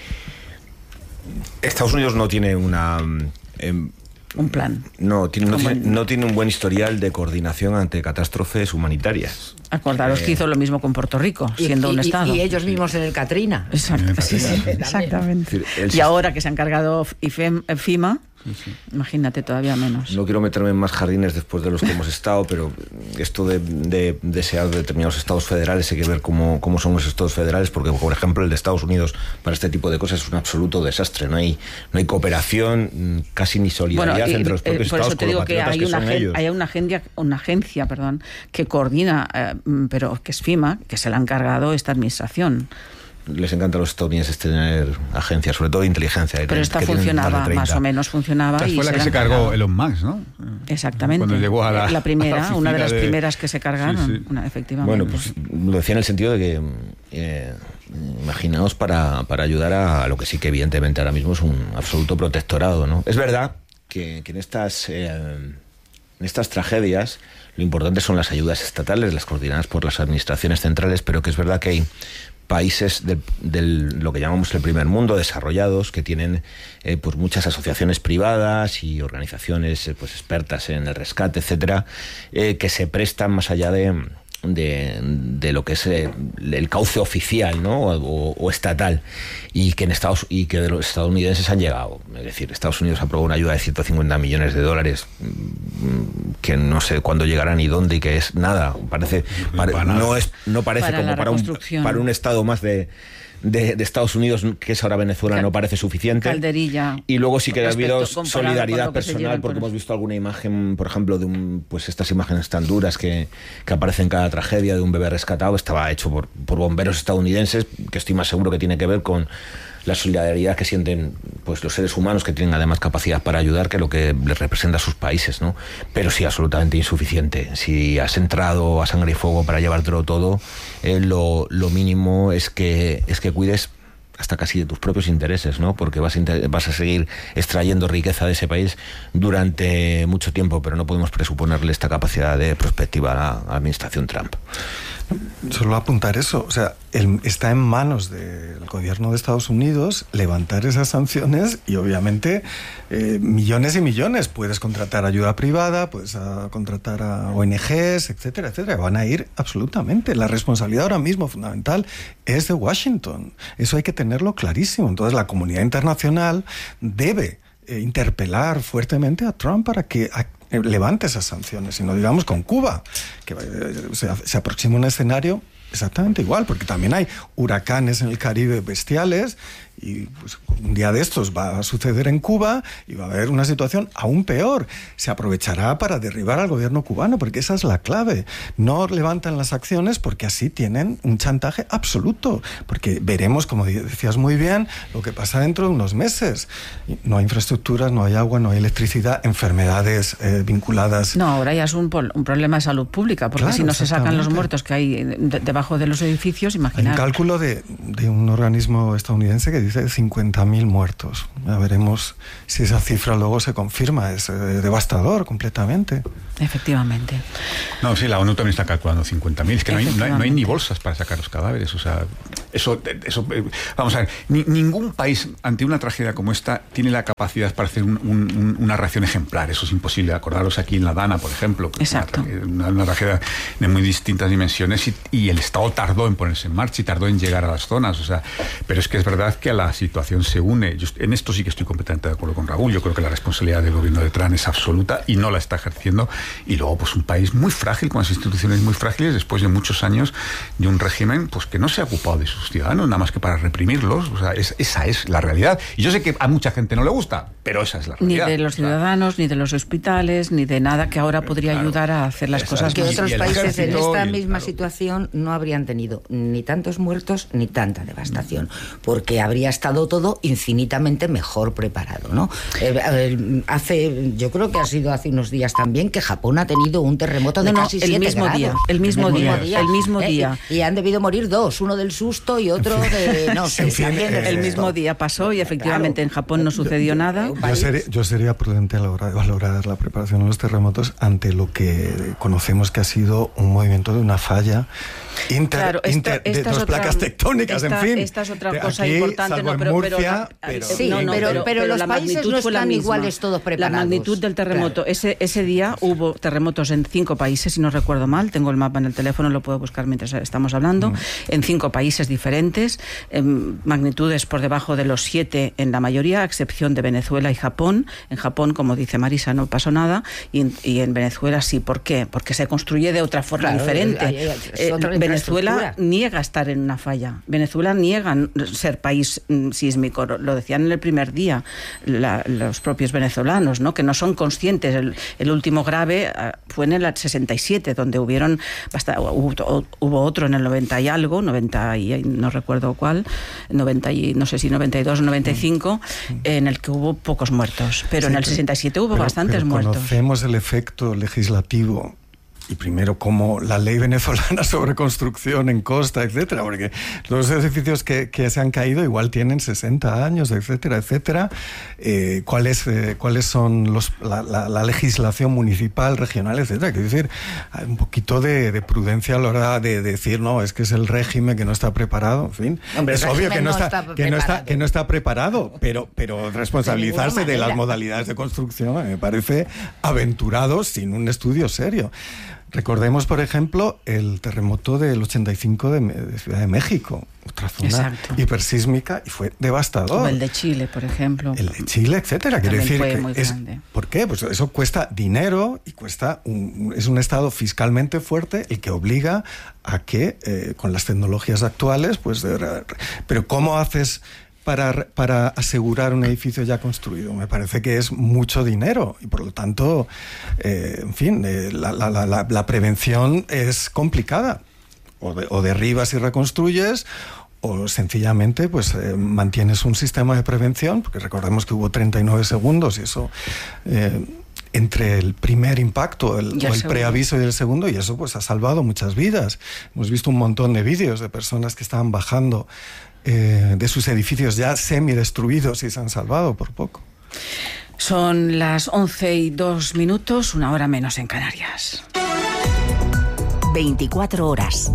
Estados Unidos no tiene una... Eh, un plan. No tiene, no, tiene, en... no tiene un buen historial de coordinación ante catástrofes humanitarias. Acordaros eh, que hizo lo mismo con Puerto Rico, siendo y, un y, estado. Y ellos mismos en el Katrina. Exacto, sí, sí, exactamente. Y ahora que se ha encargado FEMA, sí, sí. Imagínate, todavía menos. No quiero meterme en más jardines después de los que hemos estado, pero esto de, de desear determinados estados federales hay que ver cómo, cómo son los estados federales, porque, por ejemplo, el de Estados Unidos para este tipo de cosas es un absoluto desastre. No hay, no hay cooperación, casi ni solidaridad bueno, y, entre los propios por estados. Eso te digo que hay, que una, gen, ellos. hay una, agencia, una agencia perdón, que coordina, eh, pero que es FEMA, que se la ha encargado esta administración. Les encanta a los estadounidenses tener agencias, sobre todo de inteligencia. Pero esta funcionaba, más o menos funcionaba. Esta y fue la se que se cargó encargado. Elon Musk, ¿no? Exactamente. Cuando llegó a la, la primera, a la una de las de... primeras que se cargaron, sí, sí. Una, efectivamente. Bueno, pues lo decía en el sentido de que, eh, imaginaos para, para ayudar a, a lo que sí que evidentemente ahora mismo es un absoluto protectorado, ¿no? Es verdad que, que en estas... Eh, En estas tragedias lo importante son las ayudas estatales, las coordinadas por las administraciones centrales, pero que es verdad que hay países de, de lo que llamamos el primer mundo, desarrollados, que tienen eh, pues muchas asociaciones privadas y organizaciones eh, pues expertas en el rescate, etcétera, eh, que se prestan más allá de... De, de lo que es el, el cauce oficial, ¿no? o, o estatal, y que en Estados y que de los estadounidenses han llegado. Es decir, Estados Unidos aprobó una ayuda de ciento cincuenta millones de dólares que no sé cuándo llegarán ni dónde, y que es nada. Parece pare, no es no parece para como para un para un estado más de De, de Estados Unidos, que es ahora Venezuela, no parece suficiente. Calderilla. Y luego sí que ha habido solidaridad personal, porque hemos visto alguna imagen, por ejemplo, de un, pues estas imágenes tan duras que, que aparecen en cada tragedia, de un bebé rescatado, estaba hecho por, por bomberos estadounidenses, que estoy más seguro que tiene que ver con la solidaridad que sienten pues los seres humanos, que tienen además capacidad para ayudar, que lo que les representa a sus países, ¿no? Pero sí, absolutamente insuficiente. Si has entrado a sangre y fuego para llevártelo todo, eh, lo, lo mínimo es que es que cuides hasta casi de tus propios intereses, ¿no? Porque vas a, vas a seguir extrayendo riqueza de ese país durante mucho tiempo, pero no podemos presuponerle esta capacidad de prospectiva a la administración Trump. Solo apuntar eso, o sea, el, está en manos del gobierno de Estados Unidos levantar esas sanciones y obviamente eh, millones y millones. Puedes contratar ayuda privada, puedes a, contratar a O N Ges, etcétera, etcétera. Van a ir absolutamente. La responsabilidad ahora mismo fundamental es de Washington. Eso hay que tenerlo clarísimo. Entonces la comunidad internacional debe eh, interpelar fuertemente a Trump para que... A, levante esas sanciones, y no digamos con Cuba, que se, se aproxima un escenario exactamente igual, porque también hay huracanes en el Caribe bestiales y pues, un día de estos va a suceder en Cuba y va a haber una situación aún peor. Se aprovechará para derribar al gobierno cubano, porque esa es la clave. No levantan las acciones porque así tienen un chantaje absoluto, porque veremos, como decías muy bien, lo que pasa dentro de unos meses. No hay infraestructuras, no hay agua, no hay electricidad, enfermedades eh, vinculadas. No, ahora ya es un, un problema de salud pública, porque Claro, si no se sacan los muertos que hay de, debajo de los edificios, imaginar. Hay un cálculo de, de un organismo estadounidense que dice cincuenta mil muertos. Ya veremos si esa cifra luego se confirma. Es eh, devastador completamente. Efectivamente. No, sí, la ONU también está calculando cincuenta mil. Es que no hay, no, hay, no hay ni bolsas para sacar los cadáveres. O sea, eso, eso eh, vamos a ver, ni, ningún país ante una tragedia como esta tiene la capacidad para hacer un, un, una reacción ejemplar. Eso es imposible. Acordaros aquí en La Dana, por ejemplo. Exacto. Una, una tragedia de muy distintas dimensiones y, y el Estado tardó en ponerse en marcha y tardó en llegar a las zonas. O sea, pero es que es verdad que a la situación se une. Yo, en esto sí que estoy completamente de acuerdo con Raúl. Yo creo que la responsabilidad del gobierno de Trump es absoluta y no la está ejerciendo. Y luego, pues un país muy frágil, con las instituciones muy frágiles, después de muchos años de un régimen pues que no se ha ocupado de sus ciudadanos, nada más que para reprimirlos. O sea, es, esa es la realidad. Y yo sé que a mucha gente no le gusta, pero esa es la realidad. Ni de los ciudadanos, ni de los hospitales, ni de nada que ahora podría claro. ayudar a hacer las Exacto. cosas que más. otros países en esta el, misma claro. situación no habrían tenido ni tantos muertos ni tanta devastación, porque habría estado todo infinitamente mejor preparado, ¿no? Eh, eh, hace, yo creo que ha sido hace unos días también que Japón ha tenido un terremoto de no, casi el siete mismo grados. Día, el mismo el día, mismo día, el mismo eh, día. Y, y han debido morir dos, uno del susto y otro de no sé. En fin, también eh, el mismo día pasó y efectivamente claro. en Japón no sucedió nada. Yo sería, yo sería prudente a la hora de valorar la preparación de los terremotos ante lo que conocemos que ha sido un movimiento de una falla inter, claro, esta, inter esta de dos otra, placas tectónicas, esta, en fin. Esta es otra cosa Aquí, importante, no, pero, Murcia, pero, pero, sí, no, no, pero, pero, pero los la países no están iguales todos preparados. La magnitud del terremoto, claro. ese, ese día hubo terremotos en cinco países, si no recuerdo mal, tengo el mapa en el teléfono, lo puedo buscar mientras estamos hablando, mm. en cinco países diferentes, en magnitudes por debajo de los siete en la mayoría, a excepción de Venezuela y Japón. En Japón, como dice Marisa, no pasó nada, y en, y en Venezuela sí. ¿Por qué? Porque se construye de otra forma claro, diferente. Hay, hay, hay, eh, Venezuela niega estar en una falla. Venezuela niega ser país sísmico. Lo decían en el primer día la, los propios venezolanos, ¿no? Que no son conscientes. El, el último grave fue en el sesenta y siete, donde hubieron bastante, hubo, hubo otro en el noventa y algo, noventa y no recuerdo cuál, noventa y no sé si noventa y dos o noventa y cinco, en el que hubo pocos muertos. Pero sí, en el sesenta y siete hubo pero, bastantes pero muertos. Conocemos el efecto legislativo. Y primero, como la ley venezolana sobre construcción en costa, etcétera, porque los edificios que, que se han caído igual tienen sesenta años, etcétera, etcétera. Eh, ¿cuáles, eh, ¿Cuáles son los, la, la, la legislación municipal, regional, etcétera? Quiero decir, hay un poquito de, de prudencia a la hora de, de decir, no, es que es el régimen que no está preparado, en fin. Hombre, es obvio que no, no está, está que, no está, que no está preparado, pero, pero responsabilizarse de, de las modalidades de construcción me parece aventurado sin un estudio serio. Recordemos, por ejemplo, el terremoto del ochenta y cinco de, de Ciudad de México, otra zona Exacto. hipersísmica, y fue devastador. O el de Chile, por ejemplo. El de Chile, etcétera. Quiere decir fue que muy es, grande. ¿por qué? Pues eso cuesta dinero y cuesta un, es un estado fiscalmente fuerte el que obliga a que, eh, con las tecnologías actuales, pues, de, pero ¿cómo haces Para, para asegurar un edificio ya construido? Me parece que es mucho dinero y por lo tanto, eh, en fin, eh, la, la, la, la prevención es complicada. O, de, o derribas y reconstruyes, o sencillamente pues eh, mantienes un sistema de prevención, porque recordemos que hubo treinta y nueve segundos y eso... Eh, entre el primer impacto el, el o el preaviso y el segundo, y eso pues ha salvado muchas vidas. Hemos visto un montón de vídeos de personas que estaban bajando eh, de sus edificios ya semidestruidos y se han salvado por poco. Son las once y dos minutos, una hora menos en Canarias. veinticuatro horas.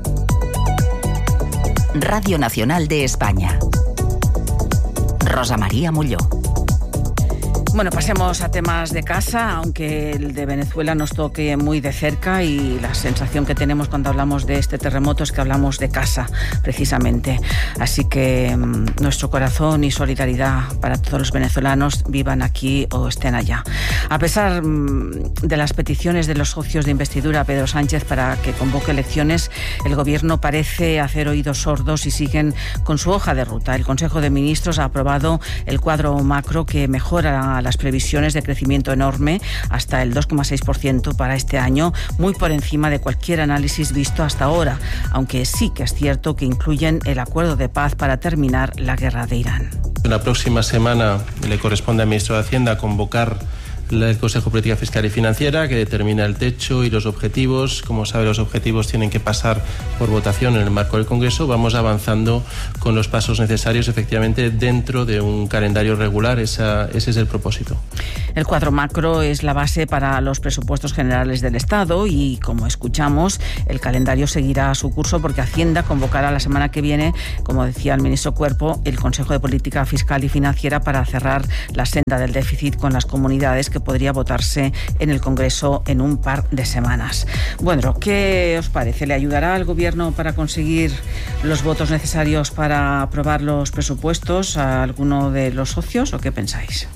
Radio Nacional de España. Rosa María Molló. Bueno, pasemos a temas de casa, aunque el de Venezuela nos toque muy de cerca y la sensación que tenemos cuando hablamos de este terremoto es que hablamos de casa, precisamente. Así que mmm, nuestro corazón y solidaridad para todos los venezolanos, vivan aquí o estén allá. A pesar mmm, de las peticiones de los socios de investidura a Pedro Sánchez para que convoque elecciones, el Gobierno parece hacer oídos sordos y siguen con su hoja de ruta. El Consejo de Ministros ha aprobado el cuadro macro que mejora las previsiones de crecimiento enorme hasta el dos coma seis por ciento para este año, muy por encima de cualquier análisis visto hasta ahora, aunque sí que es cierto que incluyen el acuerdo de paz para terminar la guerra de Irán. La próxima semana le corresponde al ministro de Hacienda convocar el Consejo de Política Fiscal y Financiera, que determina el techo y los objetivos. Como sabe, los objetivos tienen que pasar por votación en el marco del Congreso. Vamos avanzando con los pasos necesarios, efectivamente, dentro de un calendario regular. Esa, ese es el propósito. El cuadro macro es la base para los presupuestos generales del Estado y, como escuchamos, el calendario seguirá su curso porque Hacienda convocará la semana que viene, como decía el ministro Cuerpo, el Consejo de Política Fiscal y Financiera para cerrar la senda del déficit con las comunidades, que podría votarse en el Congreso en un par de semanas. Bueno, ¿qué os parece? ¿Le ayudará al Gobierno para conseguir los votos necesarios para aprobar los presupuestos a alguno de los socios o qué pensáis?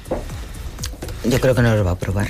Yo creo que no los va a aprobar.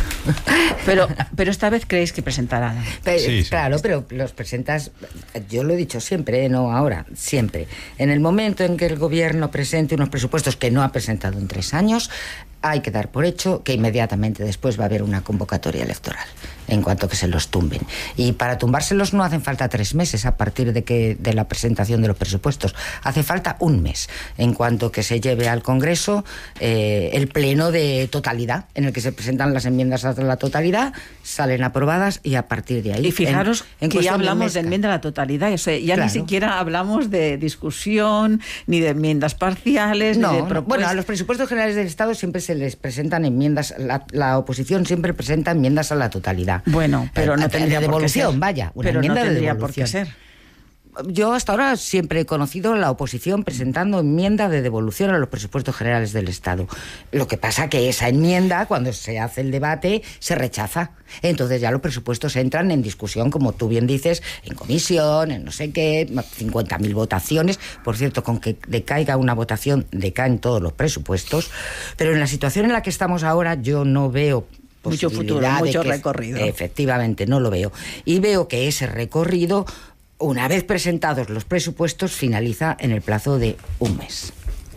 Pero, pero esta vez creéis que presentarán. Pero, sí, sí. Claro, pero los presentas, yo lo he dicho siempre, no ahora, siempre. En el momento en que el Gobierno presente unos presupuestos que no ha presentado en tres años, hay que dar por hecho que inmediatamente después va a haber una convocatoria electoral, en cuanto que se los tumben. Y para tumbárselos no hacen falta tres meses a partir de que de la presentación de los presupuestos. Hace falta un mes, en cuanto que se lleve al Congreso eh, el pleno de totalidad, en el que se presentan las enmiendas a la totalidad, salen aprobadas y a partir de ahí... Y fijaros en, en que ya hablamos de, de enmienda a la totalidad, o sea, ya claro. Ni siquiera hablamos de discusión, ni de enmiendas parciales, no, ni de no. propuestas. Bueno, a los presupuestos generales del Estado siempre se les presentan enmiendas, la, la oposición siempre presenta enmiendas a la totalidad. Bueno, pero no tendría de devolución, por qué ser. Vaya, una pero enmienda no tendría de devolución. por qué ser. Yo hasta ahora siempre he conocido la oposición presentando enmienda de devolución a los presupuestos generales del Estado. Lo que pasa que esa enmienda, cuando se hace el debate, se rechaza. Entonces ya los presupuestos entran en discusión, como tú bien dices, en comisión, en no sé qué, cincuenta mil votaciones. Por cierto, con que decaiga una votación, decaen todos los presupuestos. Pero en la situación en la que estamos ahora, yo no veo... Mucho futuro, mucho que, recorrido. Efectivamente, no lo veo. Y veo que ese recorrido, una vez presentados los presupuestos, finaliza en el plazo de un mes.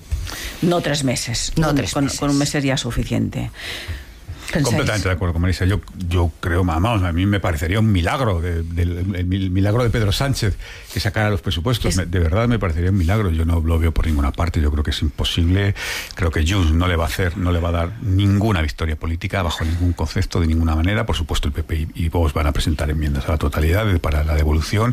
No tres meses. No con, tres con, meses. Con un mes sería suficiente. Completamente de acuerdo con Marisa. Yo, yo creo, vamos, a mí me parecería un milagro, de, de, el, el milagro de Pedro Sánchez que sacara los presupuestos. Me, de verdad me parecería un milagro. Yo no lo veo por ninguna parte. Yo creo que es imposible. Creo que Junts no le va a hacer, no le va a dar ninguna victoria política bajo ningún concepto, de ninguna manera. Por supuesto, el P P y, y Vox van a presentar enmiendas a la totalidad de, para la devolución.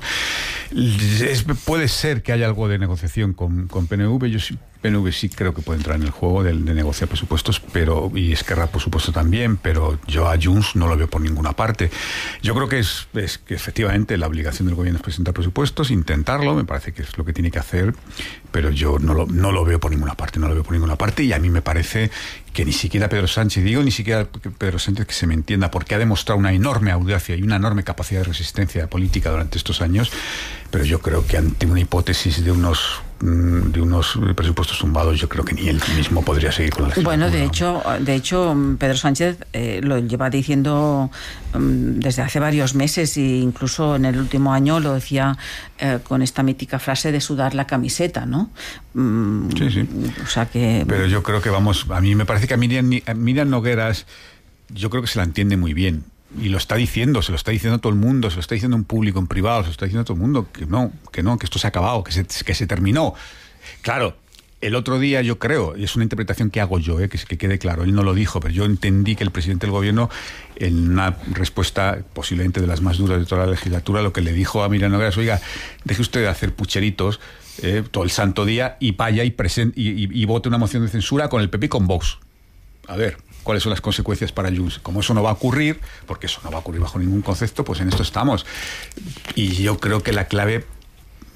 Es, puede ser que haya algo de negociación con, con P N V. Yo sí. P N V sí creo que puede entrar en el juego de, de negociar presupuestos, pero y Esquerra por supuesto también, pero yo a Junts no lo veo por ninguna parte. Yo creo que es, es que efectivamente la obligación del gobierno es presentar presupuestos, intentarlo, me parece que es lo que tiene que hacer, pero yo no lo, no lo veo por ninguna parte, no lo veo por ninguna parte y a mí me parece que ni siquiera Pedro Sánchez, digo ni siquiera Pedro Sánchez, que se me entienda, porque ha demostrado una enorme audacia y una enorme capacidad de resistencia política durante estos años, pero yo creo que ante una hipótesis de unos de unos presupuestos tumbados, yo creo que ni él mismo podría seguir con la legislatura. Bueno, de hecho, de hecho Pedro Sánchez eh, lo lleva diciendo um, desde hace varios meses e incluso en el último año lo decía eh, con esta mítica frase de sudar la camiseta, ¿no? Um, sí, sí. O sea que... Pero yo creo que vamos, a mí me parece que a Miriam, a Miriam Nogueras, yo creo que se la entiende muy bien. Y lo está diciendo, se lo está diciendo todo el mundo, se lo está diciendo en público, en privado, se lo está diciendo todo el mundo, que no, que no, que esto se ha acabado, que se, que se terminó. Claro, el otro día yo creo, y es una interpretación que hago yo, eh, que, que quede claro, él no lo dijo, pero yo entendí que el presidente del gobierno, en una respuesta posiblemente de las más duras de toda la legislatura, lo que le dijo a Miriam Nogueras, oiga, deje usted de hacer pucheritos eh, todo el santo día y vaya y, present, y, y, y vote una moción de censura con el P P y con Vox. A ver, ¿cuáles son las consecuencias para Junts? Como eso no va a ocurrir, porque eso no va a ocurrir bajo ningún concepto, pues en esto estamos. Y yo creo que la clave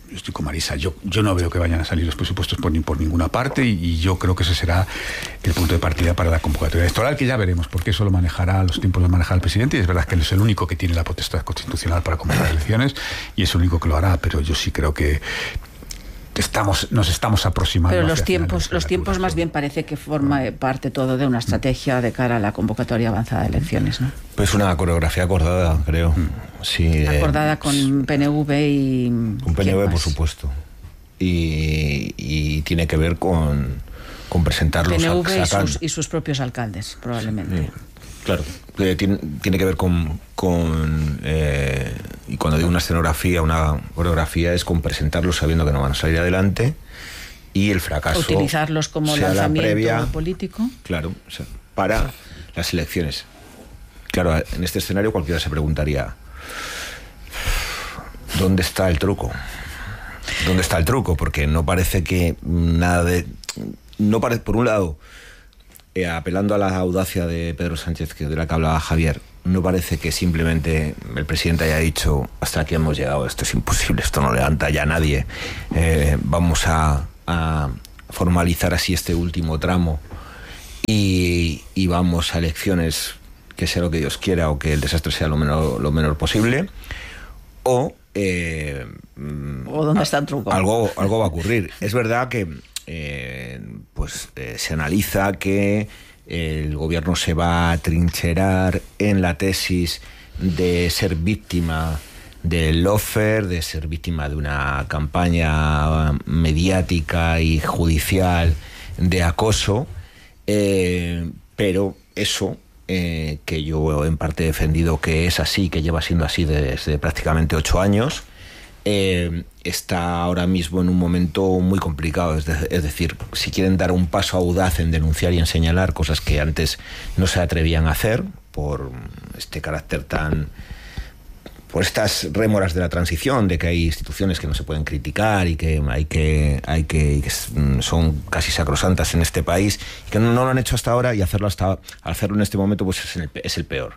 yo estoy con Marisa, yo, yo no veo que vayan a salir los presupuestos por, ni por ninguna parte y, y yo creo que ese será el punto de partida para la convocatoria electoral, que ya veremos, porque eso lo manejará, los tiempos lo manejará el presidente, y es verdad que él es el único que tiene la potestad constitucional para convocar elecciones y es el único que lo hará, pero yo sí creo que estamos nos estamos aproximando. Pero los tiempos los tiempos más bien parece que forma parte todo de una estrategia de cara a la convocatoria avanzada de elecciones, ¿no? Pues una coreografía acordada, creo. Sí, acordada eh, con P N V y... Con P N V, por supuesto. Y, y tiene que ver con, con presentar los P N V y sus, y sus propios alcaldes, probablemente. Sí, claro. Eh, tiene, tiene que ver con... con eh, y cuando digo una escenografía, una coreografía, es con presentarlos sabiendo que no van a salir adelante y el fracaso... Utilizarlos como lanzamiento previa, político. Claro, o sea, para las elecciones. Claro, en este escenario cualquiera se preguntaría, ¿dónde está el truco? ¿Dónde está el truco? Porque no parece que nada de... No parece, por un lado, eh, apelando a la audacia de Pedro Sánchez, que de la que hablaba Javier, no parece que simplemente el presidente haya dicho, hasta aquí hemos llegado, esto es imposible, esto no levanta ya a nadie, eh, vamos a, a formalizar así este último tramo y, y vamos a elecciones, que sea lo que Dios quiera o que el desastre sea lo menor, lo menor posible, o... Eh, ¿O dónde está el truco? Algo, algo va a ocurrir. Es verdad que eh, pues eh, se analiza que el gobierno se va a trincherar en la tesis de ser víctima del lawfare, de ser víctima de una campaña mediática y judicial de acoso, eh, pero eso... Eh, que yo en parte he defendido que es así, que lleva siendo así desde prácticamente ocho años, eh, está ahora mismo en un momento muy complicado. Es, de, es decir, si quieren dar un paso audaz en denunciar y en señalar cosas que antes no se atrevían a hacer por este carácter tan... por estas rémoras de la transición, de que hay instituciones que no se pueden criticar y que hay que, hay que, y que son casi sacrosantas en este país, y que no, no lo han hecho hasta ahora, y hacerlo hasta hacerlo en este momento pues es el, es el peor.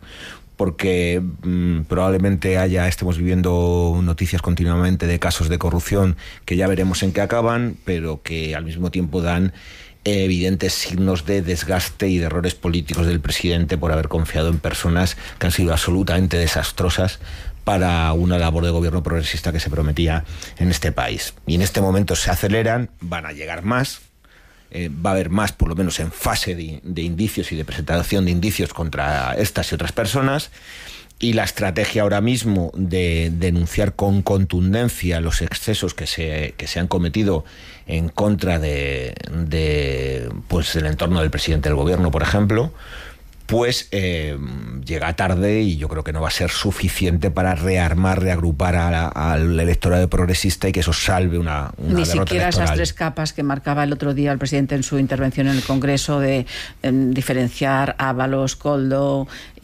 Porque mmm, probablemente haya, estemos viviendo noticias continuamente de casos de corrupción que ya veremos en qué acaban, pero que al mismo tiempo dan evidentes signos de desgaste y de errores políticos del presidente por haber confiado en personas que han sido absolutamente desastrosas para una labor de gobierno progresista que se prometía en este país. Y en este momento se aceleran, van a llegar más, eh, va a haber más, por lo menos en fase de, de indicios y de presentación de indicios contra estas y otras personas, y la estrategia ahora mismo de denunciar con contundencia los excesos que se, que se han cometido en contra de, de pues, el entorno del presidente del gobierno, por ejemplo, pues eh, llega tarde y yo creo que no va a ser suficiente para rearmar, reagrupar a la, al electorado progresista y que eso salve una, una Ni derrota siquiera electoral. Esas tres capas que marcaba el otro día el presidente en su intervención en el Congreso de eh, diferenciar Ábalos, Koldo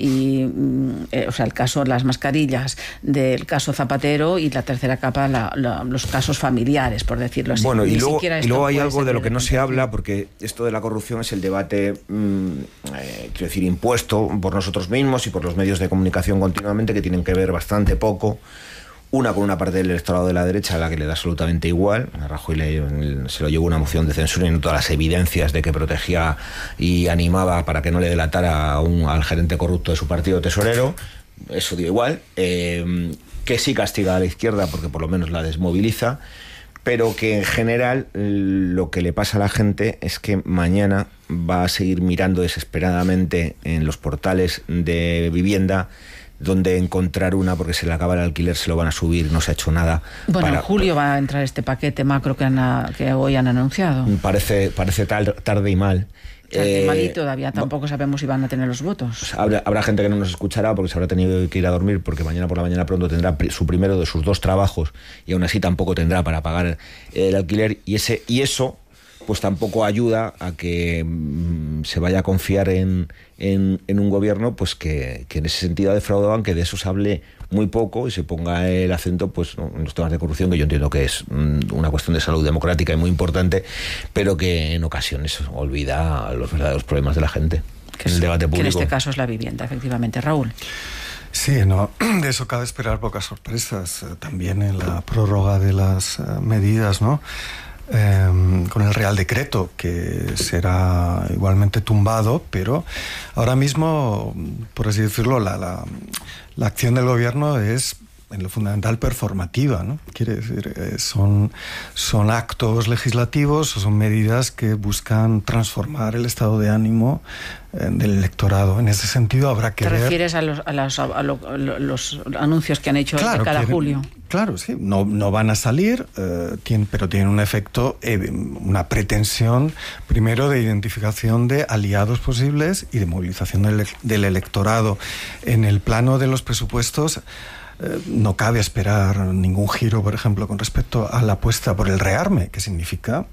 y eh, o sea el caso de las mascarillas del caso Zapatero, y la tercera capa la, la, los casos familiares, por decirlo así. Bueno, y Ni luego, y luego hay algo de lo que no se habla, porque esto de la corrupción es el debate, mmm, eh, quiero decir, impuesto por nosotros mismos y por los medios de comunicación continuamente, que tienen que ver bastante poco, una con una parte del electorado de la derecha a la que le da absolutamente igual. A Rajoy le, se lo llevó una moción de censura y no todas las evidencias de que protegía y animaba para que no le delatara a un, al gerente corrupto de su partido tesorero. Eso dio igual, eh, que sí castiga a la izquierda porque por lo menos la desmoviliza, pero que en general lo que le pasa a la gente es que mañana va a seguir mirando desesperadamente en los portales de vivienda donde encontrar una, porque se le acaba el alquiler, se lo van a subir, no se ha hecho nada. Bueno, para, en julio va a entrar este paquete macro que, han, que hoy han anunciado. Parece, parece tal, tarde y mal. Eh, mal y todavía tampoco sabemos si van a tener los votos. Pues habrá, habrá gente que no nos escuchará porque se habrá tenido que ir a dormir, porque mañana por la mañana pronto tendrá su primero de sus dos trabajos y aún así tampoco tendrá para pagar el alquiler, y ese y eso pues tampoco ayuda a que mmm, se vaya a confiar en, en, en un gobierno pues que, que en ese sentido ha defraudado, aunque de eso se hable muy poco y se ponga el acento pues ¿no? en los temas de corrupción, que yo entiendo que es mmm, una cuestión de salud democrática y muy importante, pero que en ocasiones olvida los verdaderos problemas de la gente. Que, en el debate público. Que en este caso es la vivienda, efectivamente. Raúl. Sí, no, de eso cabe esperar pocas sorpresas. También en la prórroga de las uh, medidas, ¿no? Eh, con el Real Decreto, que será igualmente tumbado, pero ahora mismo, por así decirlo, la, la, la acción del gobierno es en lo fundamental performativa, ¿no? Quiere decir, eh, son, son actos legislativos o son medidas que buscan transformar el estado de ánimo eh, del electorado. En ese sentido habrá que ¿Te ver... refieres a los, a los, a lo, a los anuncios que han hecho Claro, de cada quieren, julio? Claro, sí, no, no van a salir, eh, tiene, pero tienen un efecto, eh, una pretensión, primero, de identificación de aliados posibles y de movilización del, del electorado. En el plano de los presupuestos, Eh, no cabe esperar ningún giro, por ejemplo, con respecto a la apuesta por el rearme, que significa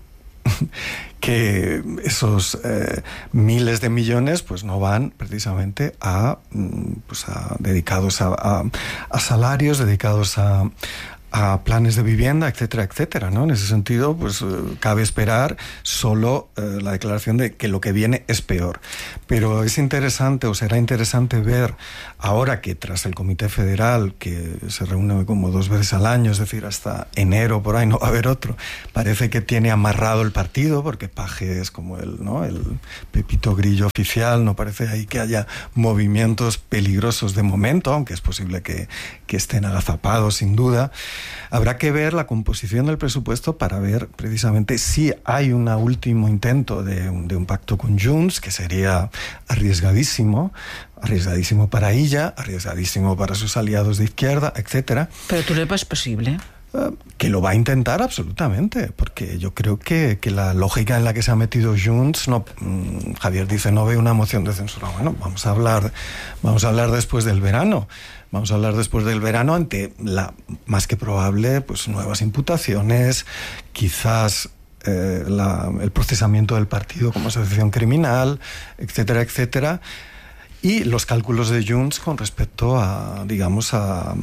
que esos eh, miles de millones pues no van precisamente a, pues a dedicados a, a, a salarios, dedicados a, a planes de vivienda, etcétera, etcétera, ¿no? En ese sentido, pues eh, cabe esperar solo eh, la declaración de que lo que viene es peor. Pero es interesante, o será interesante ver, ahora que tras el Comité Federal, que se reúne como dos veces al año, es decir, hasta enero por ahí no va a haber otro, parece que tiene amarrado el partido, porque Paje es como el, ¿no?, el Pepito Grillo oficial, no parece ahí que haya movimientos peligrosos de momento, aunque es posible que, que estén agazapados, sin duda. Habrá que ver la composición del presupuesto para ver precisamente si hay un último intento de un, de un pacto con Junts, que sería arriesgadísimo, arriesgadísimo para ella, arriesgadísimo para sus aliados de izquierda, etcétera. Pero tú le ves posible. Uh, que lo va a intentar absolutamente, porque yo creo que, que la lógica en la que se ha metido Junts, no, mmm, Javier dice, no ve una moción de censura. Bueno, vamos a hablar, vamos a hablar después del verano. Vamos a hablar después del verano ante la más que probable, pues nuevas imputaciones, quizás eh, la, el procesamiento del partido como asociación criminal, etcétera, etcétera, y los cálculos de Junts con respecto a, digamos, a,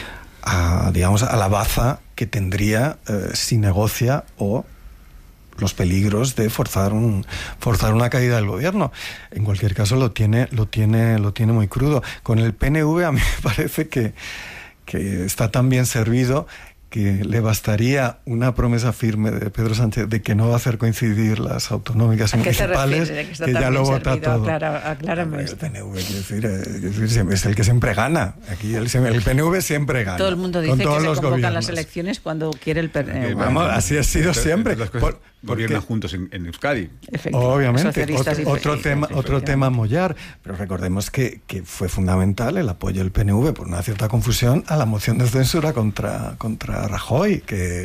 a digamos, a la baza que tendría eh, si negocia o los peligros de forzar un forzar una caída del gobierno. En cualquier caso lo tiene lo tiene lo tiene muy crudo. Con el P N V a mí me parece que que está tan bien servido que le bastaría una promesa firme de Pedro Sánchez de que no va a hacer coincidir las autonómicas y municipales, que, que ya lo vota todo. Aclara, aclárame el P N V, quiero decir, eh, es el que siempre gana. Aquí el, el P N V siempre gana. Todo el mundo dice que se convocan gobiernos. Las elecciones cuando quiere el P N V. Vamos, así ha sido siempre. Por, gobiernan juntos en, en Euskadi. Obviamente. Otro, otro tema, otro tema a mollar. Pero recordemos que, que fue fundamental el apoyo del P N V por una cierta confusión a la moción de censura contra, contra Rajoy, que,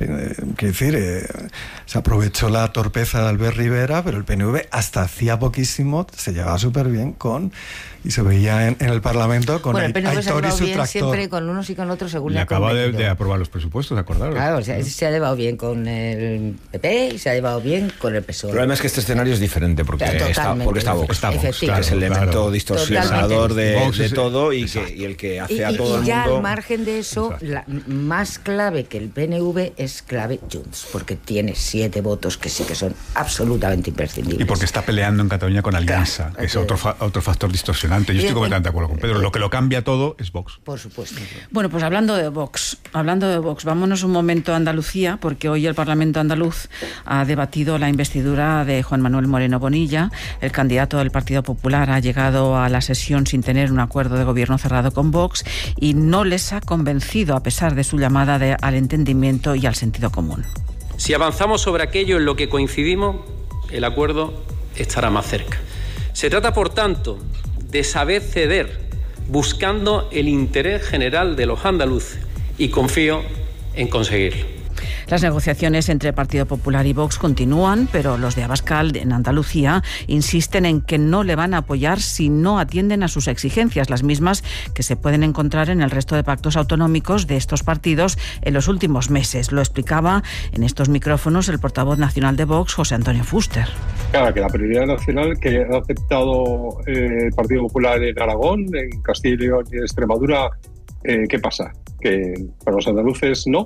que decir, eh, se aprovechó la torpeza de Albert Rivera, pero el P N V hasta hacía poquísimo se llevaba súper bien con, y se veía en, en el Parlamento con bueno, el P N V Aitor y su bien tractor. Siempre con unos y con otros según le acaba de, de aprobar los presupuestos, acordaros. Claro, o sea, se ha llevado bien con el P P y se ha llevado bien con el P S O E. El problema es que este escenario es diferente porque, está, porque está Vox, está Vox claro, que es el elemento claro. distorsionador de, de todo y, que, y el que hace y, a todo y el ya mundo... al margen de eso, la, más clave que el P N V es clave Junts, porque tiene siete votos que sí que son absolutamente imprescindibles. Y porque está peleando en Cataluña con Alianza, claro, que es otro, fa otro factor distorsionante. Yo estoy completamente de acuerdo con Pedro. Lo que lo cambia todo es Vox. Por supuesto. Bueno, pues hablando de Vox, hablando de Vox, vámonos un momento a Andalucía, porque hoy el Parlamento andaluz ha debatido la investidura de Juan Manuel Moreno Bonilla. El candidato del Partido Popular ha llegado a la sesión sin tener un acuerdo de gobierno cerrado con Vox y no les ha convencido a pesar de su llamada de, al entendimiento y al sentido común. Si avanzamos sobre aquello en lo que coincidimos, el acuerdo estará más cerca. Se trata, por tanto, de saber ceder, buscando el interés general de los andaluces, y confío en conseguirlo. Las negociaciones entre Partido Popular y Vox continúan, pero los de Abascal, en Andalucía, insisten en que no le van a apoyar si no atienden a sus exigencias, las mismas que se pueden encontrar en el resto de pactos autonómicos de estos partidos en los últimos meses. Lo explicaba en estos micrófonos el portavoz nacional de Vox, José Antonio Fuster. Claro, que la prioridad nacional que ha aceptado eh, el Partido Popular en Aragón, en Castilla y León y en Extremadura, eh, ¿qué pasa? Que para los andaluces no.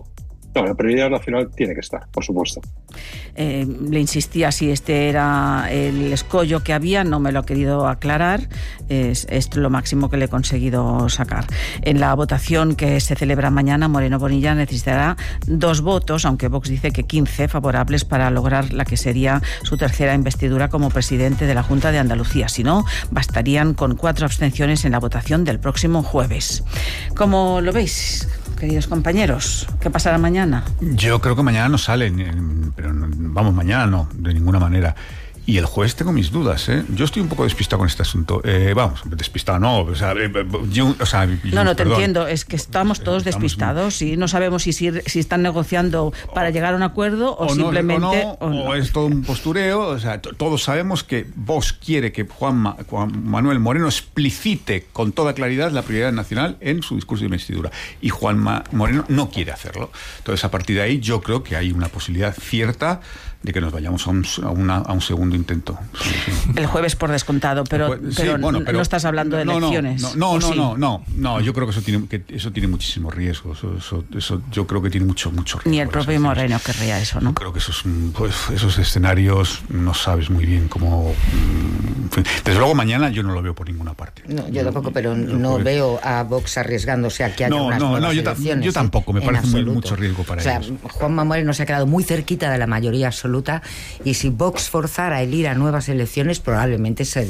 No, la prioridad nacional tiene que estar, por supuesto. Eh, le insistía si este era el escollo que había, no me lo ha querido aclarar, es, es lo máximo que le he conseguido sacar. En la votación que se celebra mañana, Moreno Bonilla necesitará dos votos, aunque Vox dice que quince favorables para lograr la que sería su tercera investidura como presidente de la Junta de Andalucía. Si no, bastarían con cuatro abstenciones en la votación del próximo jueves. ¿Cómo lo veis, queridos compañeros? ¿Qué pasará mañana? Yo creo que mañana no salen, pero no, vamos, mañana no, de ninguna manera. Y el jueves tengo mis dudas, ¿eh? Yo estoy un poco despistado con este asunto. Eh, vamos, despistado no, o sea, yo, o sea no, no, te perdón. entiendo, es que estamos todos estamos despistados muy... y no sabemos si, si, si están negociando para llegar a un acuerdo o, o simplemente... No, o, no, o, no. o es todo un postureo, o sea, todos sabemos que Vox quiere que Juan, Ma, Juan Manuel Moreno explicite con toda claridad la prioridad nacional en su discurso de investidura. Y Juan Ma, Moreno no quiere hacerlo. Entonces, a partir de ahí, yo creo que hay una posibilidad cierta de que nos vayamos a un, a una, a un segundo intento. Sí, sí. El jueves por descontado, pero, sí, pero, bueno, pero no estás hablando de no, elecciones. No, no, no, sí? no, no, no, yo creo que eso tiene, que eso tiene muchísimos riesgos. Eso, eso, eso, yo creo que tiene mucho, mucho riesgo. Ni el propio Moreno querría eso, ¿no? Yo creo que esos, pues, esos escenarios no sabes muy bien cómo... Desde luego mañana yo no lo veo por ninguna parte. No, yo tampoco, pero no, no puede... veo a Vox arriesgándose a que haya no, unas no, nuevas no, yo elecciones. Yo tampoco, me parece muy, mucho riesgo para o sea, ellos. Juanma Moreno se ha quedado muy cerquita de la mayoría absoluta y si Vox forzara el ir a nuevas elecciones probablemente se